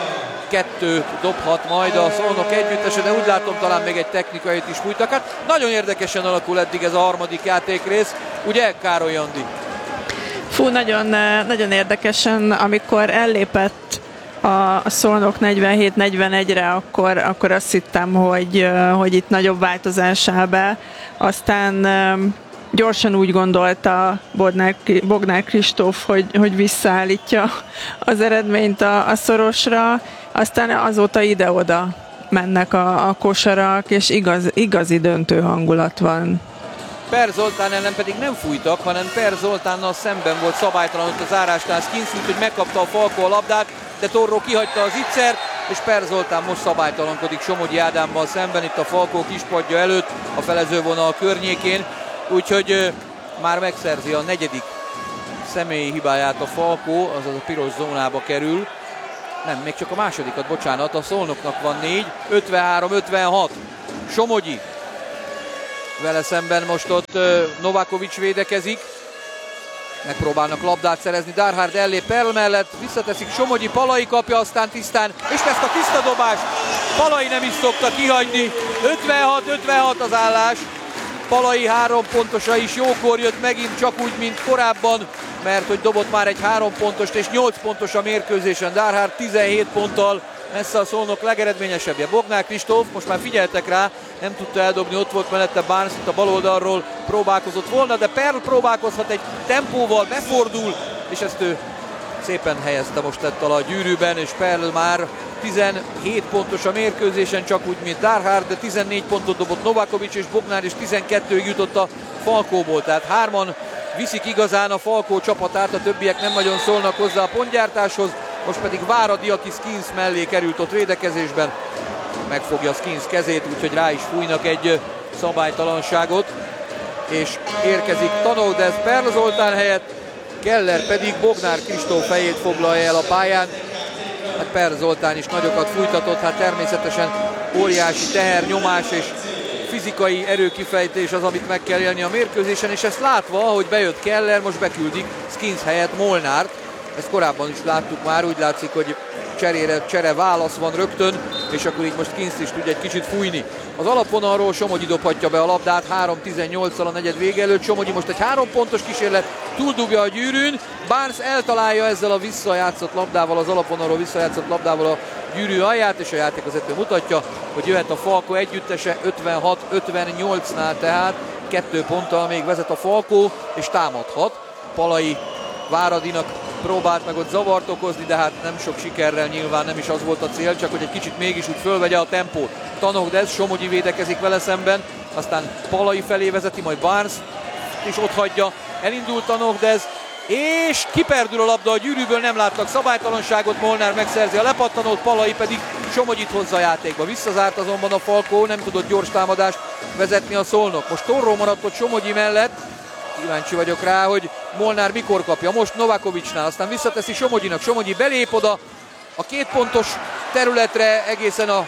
kettőt dobhat majd a Szolnok együttese, de úgy látom, talán még egy technikait is fújtak. Hát nagyon érdekesen alakul eddig ez a harmadik játékrész, ugye Károly Andi? Fú, nagyon, nagyon érdekesen, amikor ellépett a Szolnok negyvenhét negyvenegyre, akkor, akkor azt hittem, hogy, hogy itt nagyobb változás áll be. Aztán gyorsan úgy gondolta Bognár, Bognár Kristóf, hogy, hogy visszaállítja az eredményt a, a szorosra. Aztán azóta ide-oda mennek a, a kosarak, és igaz, igazi döntő hangulat van. Per Zoltán ellen pedig nem fújtak, hanem Per Zoltánnal szemben volt szabálytalan ott a zárásnál. Skins úgy, hogy megkapta a Falkó a labdát, de Torró kihagyta az ittszert, és Per Zoltán most szabálytalankodik Somogyi Ádámmal szemben itt a Falkó kispadja előtt, a felezővonal környékén. Úgyhogy ö, már megszerzi a negyedik személyi hibáját a Falkó, azaz a piros zónába kerül. Nem, még csak a másodikat, bocsánat, a Szolnoknak van négy, ötvenhárom ötvenhat. Somogyi. Vele szemben most ott uh, Novakovics védekezik. Megpróbálnak labdát szerezni. Darhard ellép Perl mellett. Visszateszik Somogyi, Palai kapja aztán tisztán. És ezt a tiszta dobást Palai nem is szokta kihagyni. ötvenhat ötvenhat az állás. Palai három pontosa is jókor jött megint, csak úgy, mint korábban, mert hogy dobott már egy három pontost és nyolc pontos a mérkőzésen. Darhard tizenhét ponttal messze a Szolnok legeredményesebbje. Bognár Kristóf, most már figyeltek rá, nem tudta eldobni, ott volt mellette Barnes, itt a bal oldalról próbálkozott volna, de Perl próbálkozhat egy tempóval, befordul, és ezt ő szépen helyezte most ettől a gyűrűben, és Perl már tizenhét pontos a mérkőzésen, csak úgy, mint Darhard, de tizennégy pontot dobott Novakovics, és Bognár is tizenkettőig jutott a Falkóból, tehát hárman viszik igazán a Falkó csapatát, a többiek nem nagyon szólnak hozzá a pontgyártáshoz. Most pedig Váradi, aki Skins mellé került ott védekezésben, megfogja Skins kezét, úgyhogy rá is fújnak egy szabálytalanságot, és érkezik Tanogdesz Perl Zoltán helyett, Keller pedig Bognár Kristóf fejét foglalja el a pályán. Hát Perl Zoltán is nagyokat fújtatott, hát természetesen óriási teher, nyomás és fizikai erőkifejtés az, amit meg kell élni a mérkőzésen, és ezt látva, hogy bejött Keller, most beküldik Skins helyett Molnárt. Ezt korábban is láttuk már, úgy látszik, hogy cserére csere válasz van rögtön, és akkor így most Skins is tudja egy kicsit fújni. Az alapvonalról Somogyi dobhatja be a labdát három tizennyolccal a negyed vége előtt. Somogyi most egy három pontos kísérlet, túldugja a gyűrűn, Barnes eltalálja ezzel a visszajátszott labdával, az alapvonalról visszajátszott labdával a gyűrű alját, és a játékvezető mutatja, hogy jöhet a Falkó együttese ötvenhat ötvennyolcnál, tehát kettő ponttal még vezet a Falkó, és támadhat. Palai Váradinak próbált meg ott zavart okozni, de hát nem sok sikerrel, nyilván nem is az volt a cél, csak hogy egy kicsit mégis úgy fölvegye a tempót. Tanogdesz, Somogyi védekezik vele szemben, aztán Palai felé vezeti, majd Barnes és ott hagyja, elindult Tanogdesz, és kiperdül a labda a gyűrűből, nem láttak szabálytalanságot, Molnár megszerzi a lepattanót, Palai pedig Somogyit hozza a játékba. Visszazárt azonban a Falkó, nem tudott gyors támadást vezetni a Szolnok. Most Torró maradt ott Somogyi mellett, kíváncsi vagyok rá, hogy Molnár mikor kapja. Most Novakovicsnál, aztán visszateszi Somogyinak, Somogyi belép oda a két pontos területre, egészen a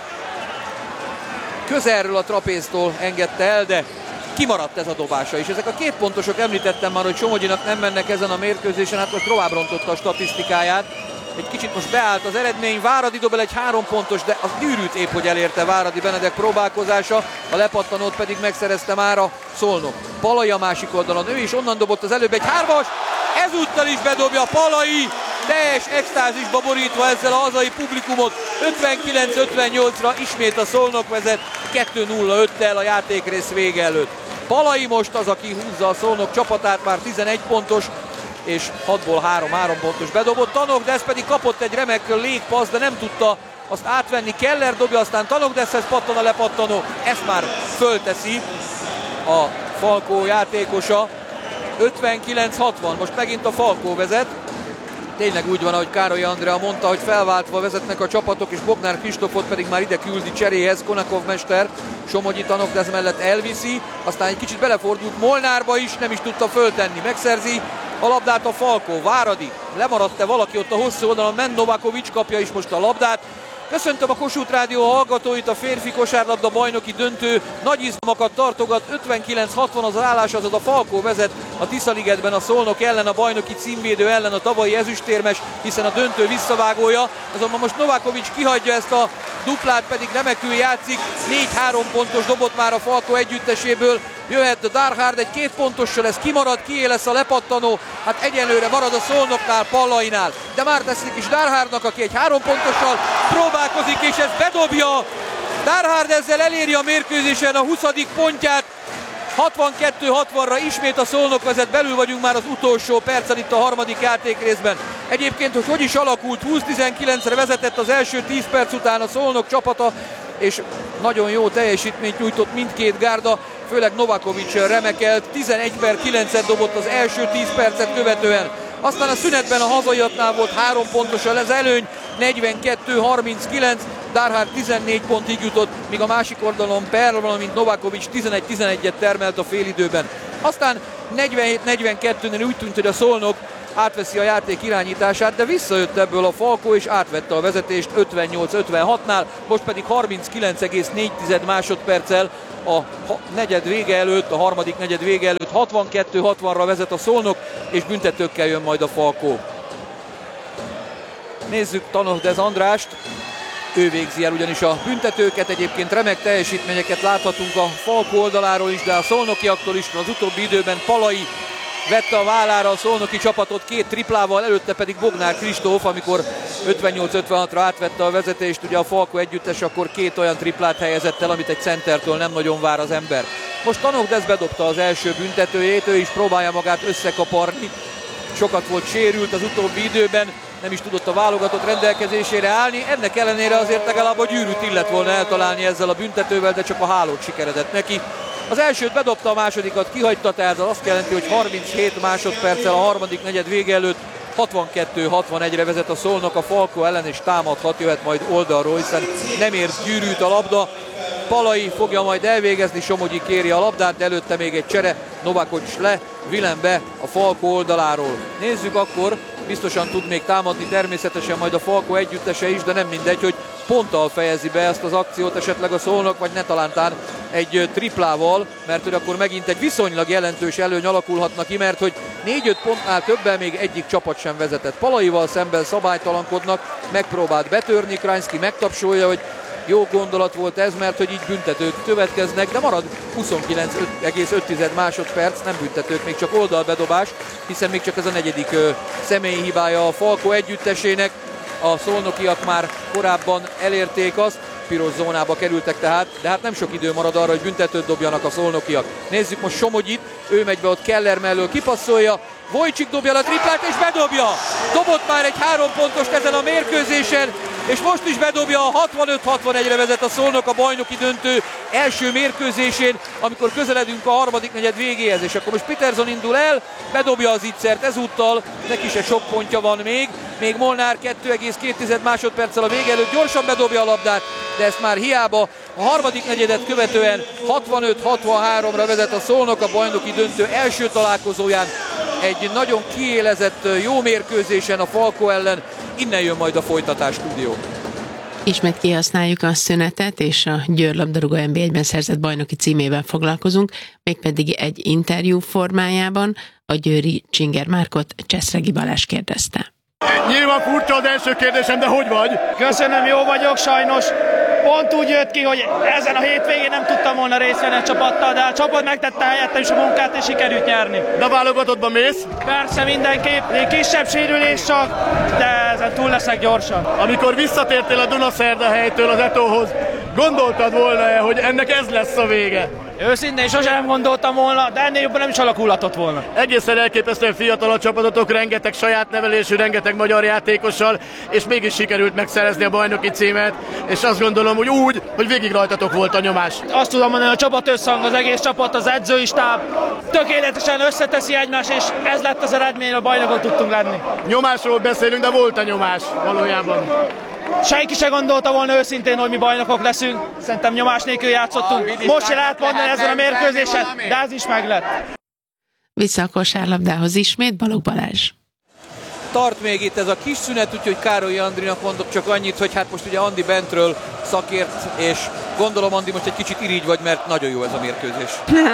közelről a trapéztól engedte el, de kimaradt ez a dobása is. Ezek a két pontosok, említettem már, hogy Somogyinak nem mennek ezen a mérkőzésen, hát most tovább rontotta a statisztikáját. Egy kicsit most beállt az eredmény, Váradi dob el egy három pontos, de az gyűrűt épp hogy elérte Váradi Benedek próbálkozása, a lepattanót pedig megszerezte már a Szolnok. Palai a másik oldalon, ő is onnan dobott az előbb egy hármas, ezúttal is bedobja Palai, teljes extázisba borítva ezzel a hazai publikumot, ötvenkilenc ötvennyolcra ismét a Szolnok vezet kettő nulla öttel a játékrész vége előtt. Palai most az, aki húzza a Szolnok csapatát, már tizenegy pontos, és hatból három három pontos bedobott. Tanogdesz pedig kapott egy remek légpassz, de nem tudta azt átvenni. Keller dobja, aztán Tanogdeszhez pattan a lepattanó, ezt már fölteszi a Falkó játékosa. ötvenkilenc hatvan, most megint a Falkó vezet. Tényleg úgy van, ahogy Károly Andrea mondta, hogy felváltva vezetnek a csapatok, és Bognár Kristófot pedig már ide küldi cseréhez. Konakov mester Somogyi Tanogdesz mellett elviszi, aztán egy kicsit belefordult Molnárba is, nem is tudta föltenni, megszerzi a labdát a Falkó. Váradi, lemaradt-e valaki ott a hosszú oldalon, Men Novakovics kapja is most a labdát. Köszöntöm a Kossuth Rádió hallgatóit, a férfi kosárlabda bajnoki döntő nagy izgalmakat tartogat, ötvenkilenc hatvan az állás, azaz a Falkó vezet a Tiszaligetben a Szolnok ellen, a bajnoki címvédő ellen, a tavalyi ezüstérmes, hiszen a döntő visszavágója, azonban most Novakovics kihagyja ezt a duplát, pedig remekül játszik, négy három pontos dobott már a Falkó együtteséből, jöhet Darhard egy két pontossal, ez kimarad, kié lesz a lepattanó, hát egyenlőre marad a Szolnoknál, Pallainál, de már teszik is Darhardnak, aki egy három pontossal próbálkozik, és ez bedobja. Darhard ezzel eléri a mérkőzésen a huszadik pontját, hatvankettő hatvanra ismét a Szolnok vezet, belül vagyunk már az utolsó percen itt a harmadik játékrészben. Egyébként, hogy hogy is alakult, húsz tizenkilencre vezetett az első tíz perc után a Szolnok csapata, és nagyon jó teljesítményt nyújtott mindkét gárda, főleg Novakovic remekelt, tizenegy per kilencet dobott az első tíz percet követően. Aztán a szünetben a hazaiaknál volt három pontos az előny, negyvenkettő harminckilenc, Darhard tizennégy pontig jutott, míg a másik oldalon Perl, valamint Novakovic tizenegy tizenegyet termelt a félidőben. Aztán negyvenhét negyvenkettőnél úgy tűnt, hogy a Szolnok átveszi a játék irányítását, de visszajött ebből a Falkó, és átvette a vezetést ötvennyolc ötvenhatnál, most pedig harminckilenc egész négy másodperccel a negyed vége előtt, a harmadik negyed vége előtt hatvankettő hatvanra vezet a Szolnok, és büntetőkkel jön majd a Falkó. Nézzük Tanohdez Andrást, ő végzi el ugyanis a büntetőket, egyébként remek teljesítményeket láthatunk a Falkó oldaláról is, de a szolnokiaktól is. Az utóbbi időben Palai vette a vállára a szolnoki csapatot két triplával, előtte pedig Bognár Kristóf, amikor ötvennyolc ötvenhatra átvette a vezetést, ugye a Falkó együttes akkor két olyan triplát helyezett el, amit egy centertől nem nagyon vár az ember. Most Tanohdez bedobta az első büntetőjét, ő is próbálja magát összekaparni, sokat volt sérült az utóbbi időben, nem is tudott a válogatott rendelkezésére állni, ennek ellenére azért legalább a gyűrűt illet volna eltalálni ezzel a büntetővel, de csak a hálót sikeredett neki. Az elsőt bedobta, a másodikat kihagyta, tehát az azt jelenti, hogy harminchét másodperccel a harmadik negyed vége előtt hatvankettő hatvanegyre vezet a Szolnok a Falkó ellen, és támadhat, jöhet majd oldalról, hiszen nem ért gyűrűt a labda. Palai fogja majd elvégezni, Somogyi kéri a labdát, de előtte még egy csere, Novakovic le, Vilem be a Falkó oldaláról. Nézzük akkor, biztosan tud még támadni természetesen majd a Falkó együttese is, de nem mindegy, hogy ponttal fejezi be ezt az akciót esetleg a Szolnok, vagy ne talántán egy triplával, mert hogy akkor megint egy viszonylag jelentős előny alakulhatna ki, mert hogy négy-öt pontnál többen még egyik csapat sem vezetett. Palaival szemben szabálytalankodnak, megpróbált betörni, Krajnszky megtapsolja, hogy jó gondolat volt ez, mert hogy így büntetők következnek, de marad huszonkilenc egész öt másodperc, nem büntetők, még csak oldalbedobás, hiszen még csak ez a negyedik ö, személyi hibája a Falkó együttesének. A szolnokiak már korábban elérték azt, piros zónába kerültek tehát, de hát nem sok idő marad arra, hogy büntetőt dobjanak a szolnokiak. Nézzük most Somogyit, ő megy be ott Keller mellől, kipasszolja, Vojcsik dobja a triplát és bedobja! Dobott már egy három pontost ezen a mérkőzésen, és most is bedobja, a hatvanöt hatvanegyre vezet a Szolnok a bajnoki döntő első mérkőzésén, amikor közeledünk a harmadik negyed végéhez, és akkor most Peterson indul el, bedobja az ittszert ezúttal, neki se sok pontja van még, még Molnár kettő egész két másodperccel a vége előtt gyorsan bedobja a labdát, de ezt már hiába. A harmadik negyedet követően hatvanöt hatvanháromra vezet a Szolnok a bajnoki döntő első találkozóján, egy nagyon kiélezett jó mérkőzésen a Falkó ellen, innen jön majd a folytatás, stúdió. Ismét kihasználjuk a szünetet, és a Győr labdarúgó en bé egyben szerzett bajnoki címével foglalkozunk, mégpedig egy interjú formájában. A győri Csinger Márkot Cseszregi Balázs kérdezte. Nyilván furcsa az első kérdésem, de hogy vagy? Köszönöm, jó vagyok, sajnos. Pont úgy jött ki, hogy ezen a hétvégén nem tudtam volna részt venni a csapattal, de a csapat megtette helyettem is a munkát, és sikerült nyerni. De a válogatottban mész? Persze, mindenképp. Egy kisebb sérülés csak, de ezen túl leszek gyorsan. Amikor visszatértél a Dunaszerdahelytől az Etóhoz, gondoltad volna-e, hogy ennek ez lesz a vége? Őszintén sosem nem gondoltam volna, de ennél jobban nem is alakulhatott volna. Egészen elképesztően fiatal a csapatotok, rengeteg saját nevelésű, rengeteg magyar játékossal, és mégis sikerült megszerezni a bajnoki címet, és azt gondolom, hogy úgy, hogy végig rajtatok volt a nyomás. Azt tudom mondani, hogy a csapat összhang, az egész csapat, az edzői stáb tökéletesen összeteszi egymást, és ez lett az eredmény, a bajnokot tudtunk lenni. Nyomásról beszélünk, de volt a nyomás valójában. Senki se gondolta volna őszintén, hogy mi bajnokok leszünk. Szerintem nyomás nélkül játszottunk. Most se lehet mondani ezen a mérkőzésen, de ez is meglett. Vissza a kosárlabdához ismét Balogh Balázs. Tart még itt ez a kis szünet, úgyhogy Károly Andrinak mondok csak annyit, hogy hát most ugye Andi bentről szakért, és gondolom, Andi, most egy kicsit irigy vagy, mert nagyon jó ez a mérkőzés.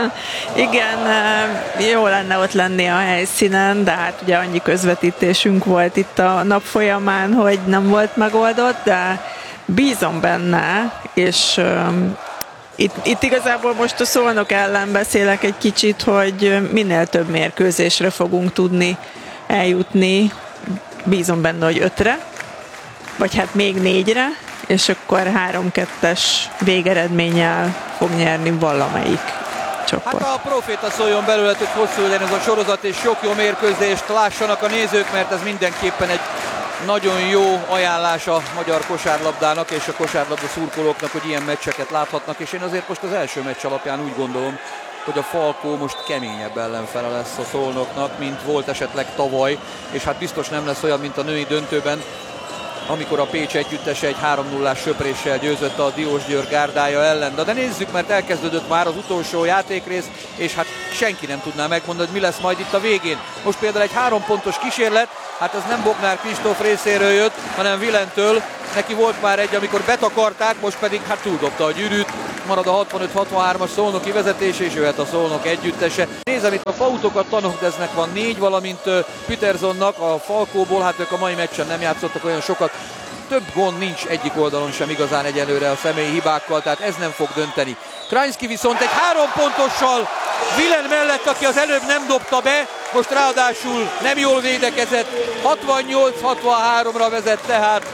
Igen, jó lenne ott lenni a helyszínen, de hát ugye annyi közvetítésünk volt itt a nap folyamán, hogy nem volt megoldott, de bízom benne, és Itt, itt igazából most a Szolnok ellen beszélek egy kicsit, hogy minél több mérkőzésre fogunk tudni eljutni. Bízom benne, hogy ötre, vagy hát még négyre, és akkor három-kettes végeredménnyel fog nyerni valamelyik csoport. Hát a proféta szóljon belőle, hogy hosszú legyen ez a sorozat, és sok jó mérkőzést lássanak a nézők, mert ez mindenképpen egy nagyon jó ajánlás a magyar kosárlabdának és a kosárlabda szurkolóknak, hogy ilyen meccseket láthatnak, és én azért most az első meccs alapján úgy gondolom, hogy a Falkó most keményebb ellenfele lesz a Szolnoknak, mint volt esetleg tavaly, és hát biztos nem lesz olyan, mint a női döntőben, amikor a Pécs együttese egy három nullás söpréssel győzött a Diósgyőr gárdája ellen. De, de nézzük, mert elkezdődött már az utolsó játékrész, és hát senki nem tudná megmondani, hogy mi lesz majd itt a végén. Most például egy három pontos kísérlet, hát ez nem Bognár Kristóf részéről jött, hanem Vilentől. Neki volt már egy, amikor betakarták, most pedig hát túldobta a gyűrűt. Marad a hatvanöt hatvanhármas szolnoki vezetése, és jöhet a Szolnok együttese. Nézem, itt a fautokat Tanokdeznek van négy, valamint Petersonnak a Falkóból, hát ők a mai meccsen nem játszottak olyan sokat. Több gond nincs egyik oldalon sem igazán egyelőre a személyi hibákkal, tehát ez nem fog dönteni. Krajnszky viszont egy három pontossal Vilen mellett, aki az előbb nem dobta be, most ráadásul nem jól védekezett, hatvannyolc hatvanháromra vezet tehát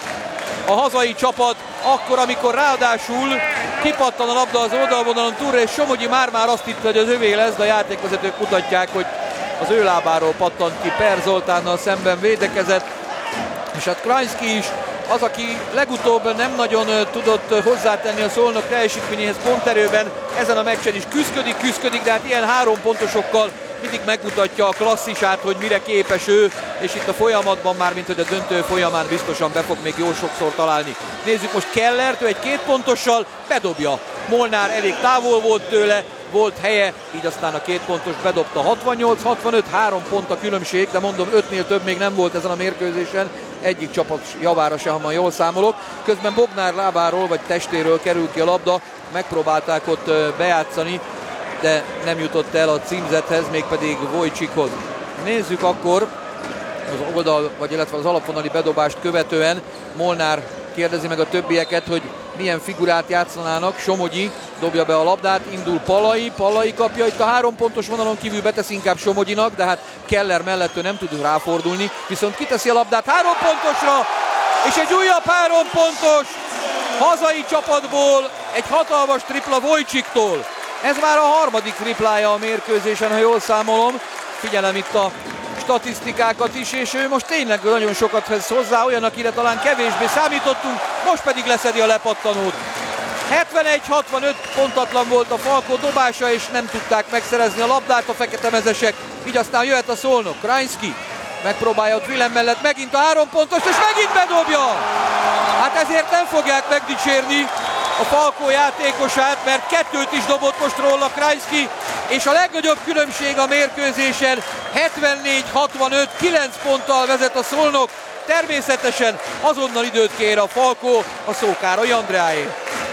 a hazai csapat, akkor, amikor ráadásul kipattan a labda az oldalvonalon túlra, és Somogyi már-már azt hitt, hogy az övé lesz, de a játékvezetők mutatják, hogy az ő lábáról pattant ki. Per Zoltánnal szemben védekezett, és hát Krajnszky is az, aki legutóbb nem nagyon tudott hozzátenni a Szolnok teljesítményéhez ponterőben, ezen a meccsen is küszködik, küszködik, de hát ilyen három pontosokkal mindig megmutatja a klasszisát, hogy mire képes ő, és itt a folyamatban már, mint hogy a döntő folyamán biztosan be fog még jó sokszor találni. Nézzük most Kellert, ő egy két pontossal bedobja. Molnár elég távol volt tőle, volt helye, így aztán a két pontos bedobta. Hatvannyolc hatvanöt, három pont a különbség, de mondom, ötnél több még nem volt ezen a mérkőzésen, egyik csapat javára se, ha ma jól számolok. Közben Bognár lábáról vagy testéről kerül ki a labda, megpróbálták ott bejátszani, de nem jutott el a címzethez, mégpedig Vojcsikhoz. Nézzük akkor az oldal, vagy illetve az alapvonali bedobást követően. Molnár kérdezi meg a többieket, hogy milyen figurát játszanának. Somogyi dobja be a labdát, indul Palai, Palai kapja itt a három pontos vonalon kívül, betesz inkább Somogyinak, de hát Keller mellett ő nem tud ráfordulni, viszont kiteszi a labdát három pontosra, és egy újabb három pontos hazai csapatból, egy hatalmas tripla Vojcsiktól. Ez már a harmadik triplája a mérkőzésen, ha jól számolom. Figyelem itt a statisztikákat is, és ő most tényleg nagyon sokat vesz hozzá, olyan, akire talán kevésbé számítottunk, most pedig leszedi a lepattanót. hetvenegy hatvanöt pontatlan volt a Falkó dobása, és nem tudták megszerezni a labdát a feketemezesek, így aztán jöhet a Szolnok. Krajnszky megpróbálja ott Vilem mellett megint a három pontos, és megint bedobja! Hát ezért nem fogják megdicsérni a Falkó játékosát, mert kettőt is dobott most róla Krajnszky, és a legnagyobb különbség a mérkőzésen hetvennégy hatvanöt, kilenc ponttal vezet a Szolnok. Természetesen azonnal időt kér a Falkó, a szó Károly Andreáé.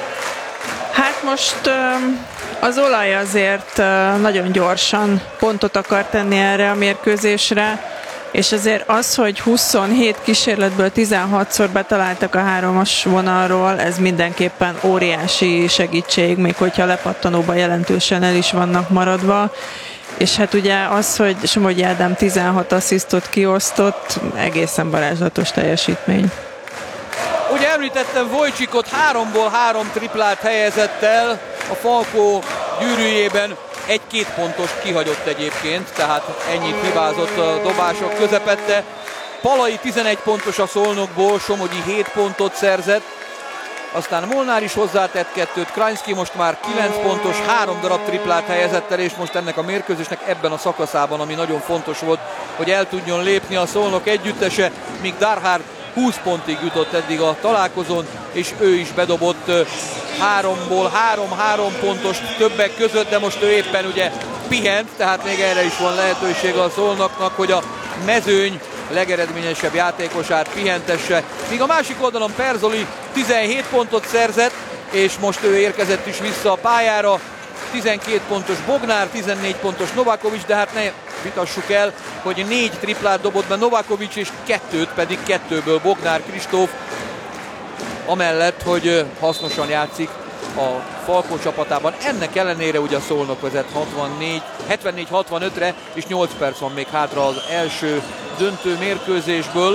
Hát most az olaj azért nagyon gyorsan pontot akar tenni erre a mérkőzésre, és azért az, hogy huszonhét kísérletből tizenhatszor betaláltak a hármas vonalról, ez mindenképpen óriási segítség, még hogyha lepattanóban jelentősen el is vannak maradva. És hát ugye az, hogy Somogyi Ádám tizenhat asszisztot kiosztott, egészen varázslatos teljesítmény. Ugye említettem, Vojcsikot háromból három triplát helyezett el a Falkó gyűrűjében. Egy-két pontost kihagyott egyébként, tehát ennyit hibázott a dobások közepette. Palai tizenegy pontos a Szolnokból, Somogyi hét pontot szerzett. Aztán Molnár is hozzátett kettőt, Krajnszky most már kilenc pontos, három darab triplát helyezett el, és most ennek a mérkőzésnek ebben a szakaszában, ami nagyon fontos volt, hogy el tudjon lépni a Szolnok együttese, míg Darhard húsz pontig jutott eddig a találkozón, és ő is bedobott háromból három három pontos többek között, de most ő éppen ugye pihent, tehát még erre is van lehetősége a Szolnoknak, hogy a mezőny legeredményesebb játékosát pihentesse. Míg a másik oldalon Perzoli tizenhét pontot szerzett, és most ő érkezett is vissza a pályára. tizenkét pontos Bognár, tizennégy pontos Novakovics, de hát ne vitassuk el, hogy négy triplát dobott be Novakovics, és kettőt pedig kettőből Bognár Kristóf, amellett, hogy hasznosan játszik a Falkó csapatában. Ennek ellenére ugye a Szolnok vezet hatvannégy, hetvennégy hatvanötre, és nyolc perc van még hátra az első döntő mérkőzésből.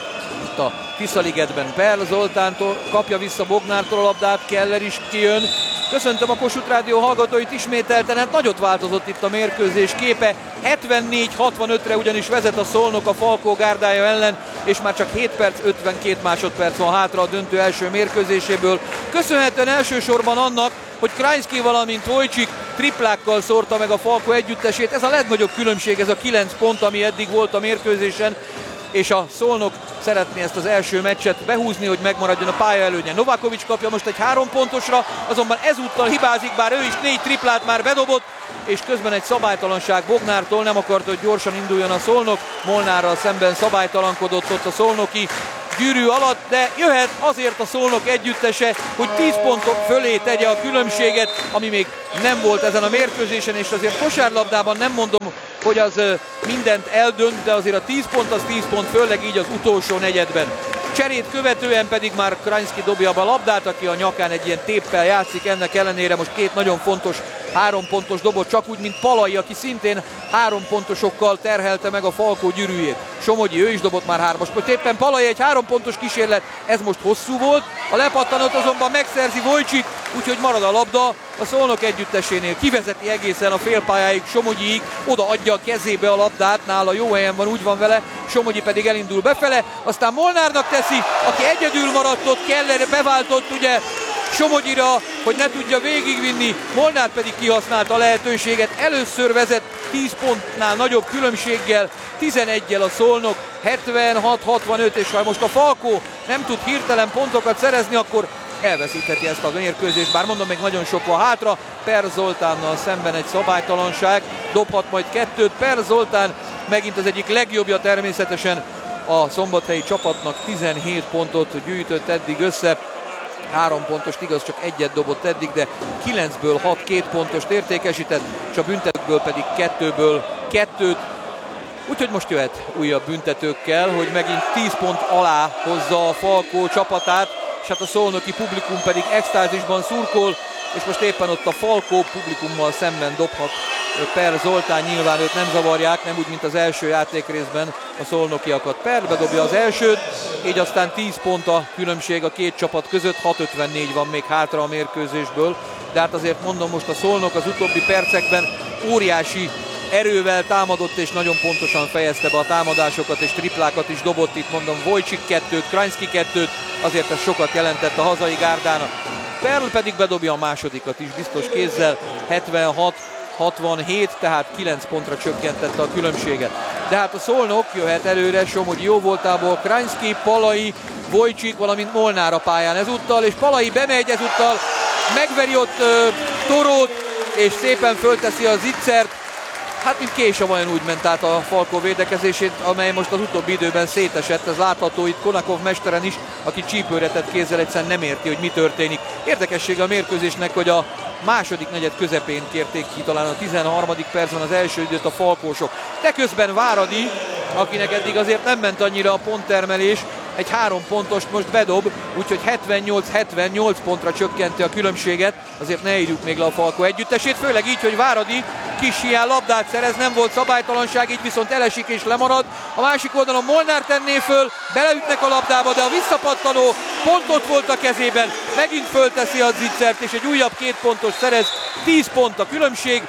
Itt a Tiszaligetben Perl Zoltántól kapja vissza Bognártól a labdát, Keller is kijön. Köszöntöm a Kossuth Rádió hallgatóit ismételten, hát nagyot változott itt a mérkőzés képe. hetvennégy hatvanötre ugyanis vezet a Szolnok a Falkó gárdája ellen, és már csak hét perc ötvenkét másodperc van hátra a döntő első mérkőzéséből. Köszönhetően elsősorban annak, hogy Krajnszky, valamint Vojcsik triplákkal szórta meg a Falkó együttesét. Ez a legnagyobb különbség, ez a kilenc pont, ami eddig volt a mérkőzésen, és a Szolnok szeretné ezt az első meccset behúzni, hogy megmaradjon a pálya előnye. Novakovics kapja most egy három pontosra, azonban ezúttal hibázik, bár ő is négy triplát már bedobott, és közben egy szabálytalanság Bognártól, nem akart, hogy gyorsan induljon a Szolnok. Molnárral szemben szabálytalankodott ott a szolnoki gyűrű alatt, de jöhet azért a Szolnok együttese, hogy tíz pontok fölé tegye a különbséget, ami még nem volt ezen a mérkőzésen, és azért kosárlabdában nem mondom, hogy az mindent eldönt, de azért a tíz pont az tíz pont, főleg így az utolsó negyedben. Cserét követően pedig már Krajnszky dobja be a labdát, aki a nyakán egy ilyen téppel játszik, ennek ellenére most két nagyon fontos három pontos dobott, csak úgy, mint Palai, aki szintén három pontosokkal terhelte meg a Falkó gyűrűjét. Somogyi, ő is dobott már hármas, most éppen Palai egy három pontos kísérlet, ez most hosszú volt, a lepattanót azonban megszerzi Vojcsik, úgyhogy marad a labda a Szolnok együttesénél. Kivezeti egészen a félpályáig Somogyiig, oda adja a kezébe a labdát, nála jó helyen van, úgy van vele, Somogyi pedig elindul befele, aztán Molnárnak teszi, aki egyedül maradt ott, Keller beváltott ugye Somogyira, hogy ne tudja végigvinni, Molnár pedig kihasználta a lehetőséget, először vezet tíz pontnál nagyobb különbséggel, tizeneggyel a Szolnok, hetvenhat hatvanöt, és ha most a Falkó nem tud hirtelen pontokat szerezni, akkor elveszítheti ezt a mérkőzést, bár mondom, még nagyon sok van hátra. Per Zoltánnal szemben egy szabálytalanság, dobhat majd kettőt. Per Zoltán megint az egyik legjobbja természetesen a szombathelyi csapatnak, tizenhét pontot gyűjtött eddig össze, három pontost, igaz, csak egyet dobott eddig, de kilencből hat két pontost értékesített, és a büntetőkből pedig kettőből kettőt. Úgyhogy most jöhet újabb büntetőkkel, hogy megint tíz pont alá hozza a Falkó csapatát, és hát a szolnoki publikum pedig extázisban szurkol, és most éppen ott a Falkó publikummal szemben dobhat Per Zoltán, nyilván őt nem zavarják, nem úgy, mint az első játékrészben a szolnokiakat. Per bedobja az elsőt, így aztán tíz pont a különbség a két csapat között, hat ötvennégy van még hátra a mérkőzésből, de hát azért mondom, most a Szolnok az utóbbi percekben óriási erővel támadott, és nagyon pontosan fejezte be a támadásokat, és triplákat is dobott, itt mondom Vojcsik kettőt, Krajnszky kettőt, azért ez sokat jelentett a hazai gárdának. Perl pedig bedobja a másodikat is biztos kézzel, hetvenhat hatvanhét, tehát kilenc pontra csökkentette a különbséget. De hát a Szolnok jöhet előre Somogyi jóvoltából, Krajnszky, Palai, Vojcsik, valamint Molnár a pályán ezúttal, és Palai bemegy ezúttal, megveri ott uh, Torót, és szépen fölteszi a zicsert. Hát mint kés a vajon úgy ment át a Falkó védekezését, amely most az utóbbi időben szétesett. Ez látható itt Konakov mesteren is, aki csípőre tett kézzel, egyszerűen nem érti, hogy mi történik. Érdekessége a mérkőzésnek, hogy a második negyed közepén kérték ki talán a tizenharmadik percben az első időt a falkósok. De közben Váradi, akinek eddig azért nem ment annyira a ponttermelés, egy három pontost most bedob, úgyhogy hetvennyolc hetvennyolc pontra csökkenti a különbséget. Azért ne írjuk még le a Falkó együttesét, főleg így, hogy Váradi kis hiány labdát szerez, nem volt szabálytalanság, így viszont elesik és lemarad. A másik oldalon Molnár tenné föl, beleütnek a labdába, de a visszapattanó pontot volt a kezében, megint fölteszi a zicsert, és egy újabb két pontos szerez, tíz pont a különbség.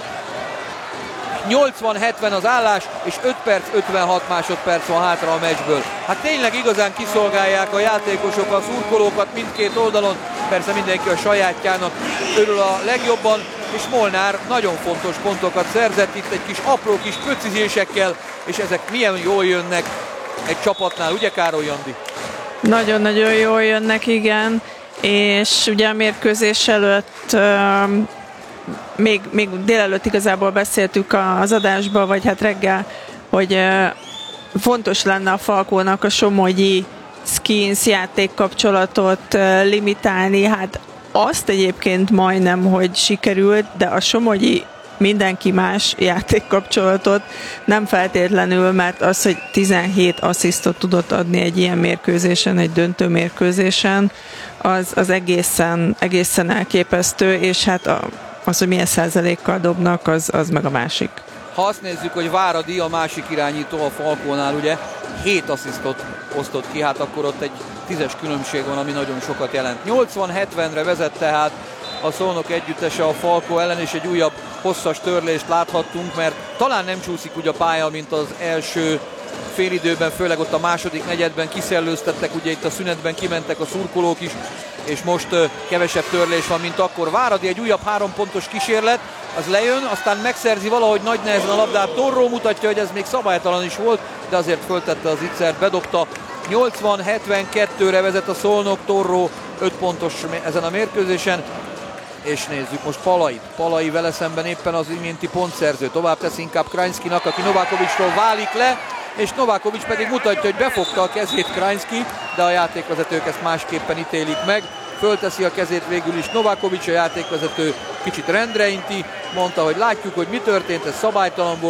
nyolcvan hetven az állás, és öt perc ötvenhat másodperc van hátra a meccsből. Hát tényleg igazán kiszolgálják a játékosok a szurkolókat mindkét oldalon, persze mindenki a sajátjának örül a legjobban, és Molnár nagyon fontos pontokat szerzett itt egy kis apró kis precizésekkel, és ezek milyen jól jönnek egy csapatnál, ugye Károly Andi? Nagyon-nagyon jól jönnek, igen, és ugye a mérkőzés előtt um... Még, még délelőtt igazából beszéltük az adásban, vagy hát reggel, hogy uh, fontos lenne a Falkónak a somogyi skins játékkapcsolatot uh, limitálni. Hát azt egyébként majdnem, hogy sikerült, de a somogyi mindenki más játékkapcsolatot, nem feltétlenül, mert az, hogy tizenhét asszisztot tudott adni egy ilyen mérkőzésen, egy döntő mérkőzésen, az, az egészen, egészen elképesztő, és hát a, az, hogy milyen százalékkal dobnak, az, az meg a másik. Ha azt nézzük, hogy Váradi, a másik irányító a Falkónál ugye hét asszisztot osztott ki, hát akkor ott egy tízes különbség van, ami nagyon sokat jelent. nyolcvan hetvenre vezet tehát a Szolnok együttese a Falkó ellen, és egy újabb hosszas törlést láthattunk, mert talán nem csúszik úgy a pálya, mint az első félidőben, főleg ott a második negyedben kiszellőztettek, ugye itt a szünetben kimentek a szurkolók is, és most uh, kevesebb törlés van, mint akkor. Váradi egy újabb három pontos kísérlet, az lejön, aztán megszerzi valahogy nagy nehezen a labdát. Torró mutatja, hogy ez még szabálytalan is volt, de azért föltette az ittszert, bedobta. nyolcvan hetvenkettőre vezet a Szolnok, Torró öt pontos ezen a mérkőzésen. És nézzük most Palait. Palai vele szemben éppen az iménti pontszerző. Tovább tesz inkább Krajnszkinak, aki Novákovicsról válik le, és Novákovics pedig mutatja, hogy befogta a kezét Krajnszki, de a játékvezetők ezt másképpen ítélik meg. Fölteszi a kezét végül is Novákovics, a játékvezető kicsit rendre inti, mondta, hogy látjuk, hogy mi történt, ez szabálytalan volt.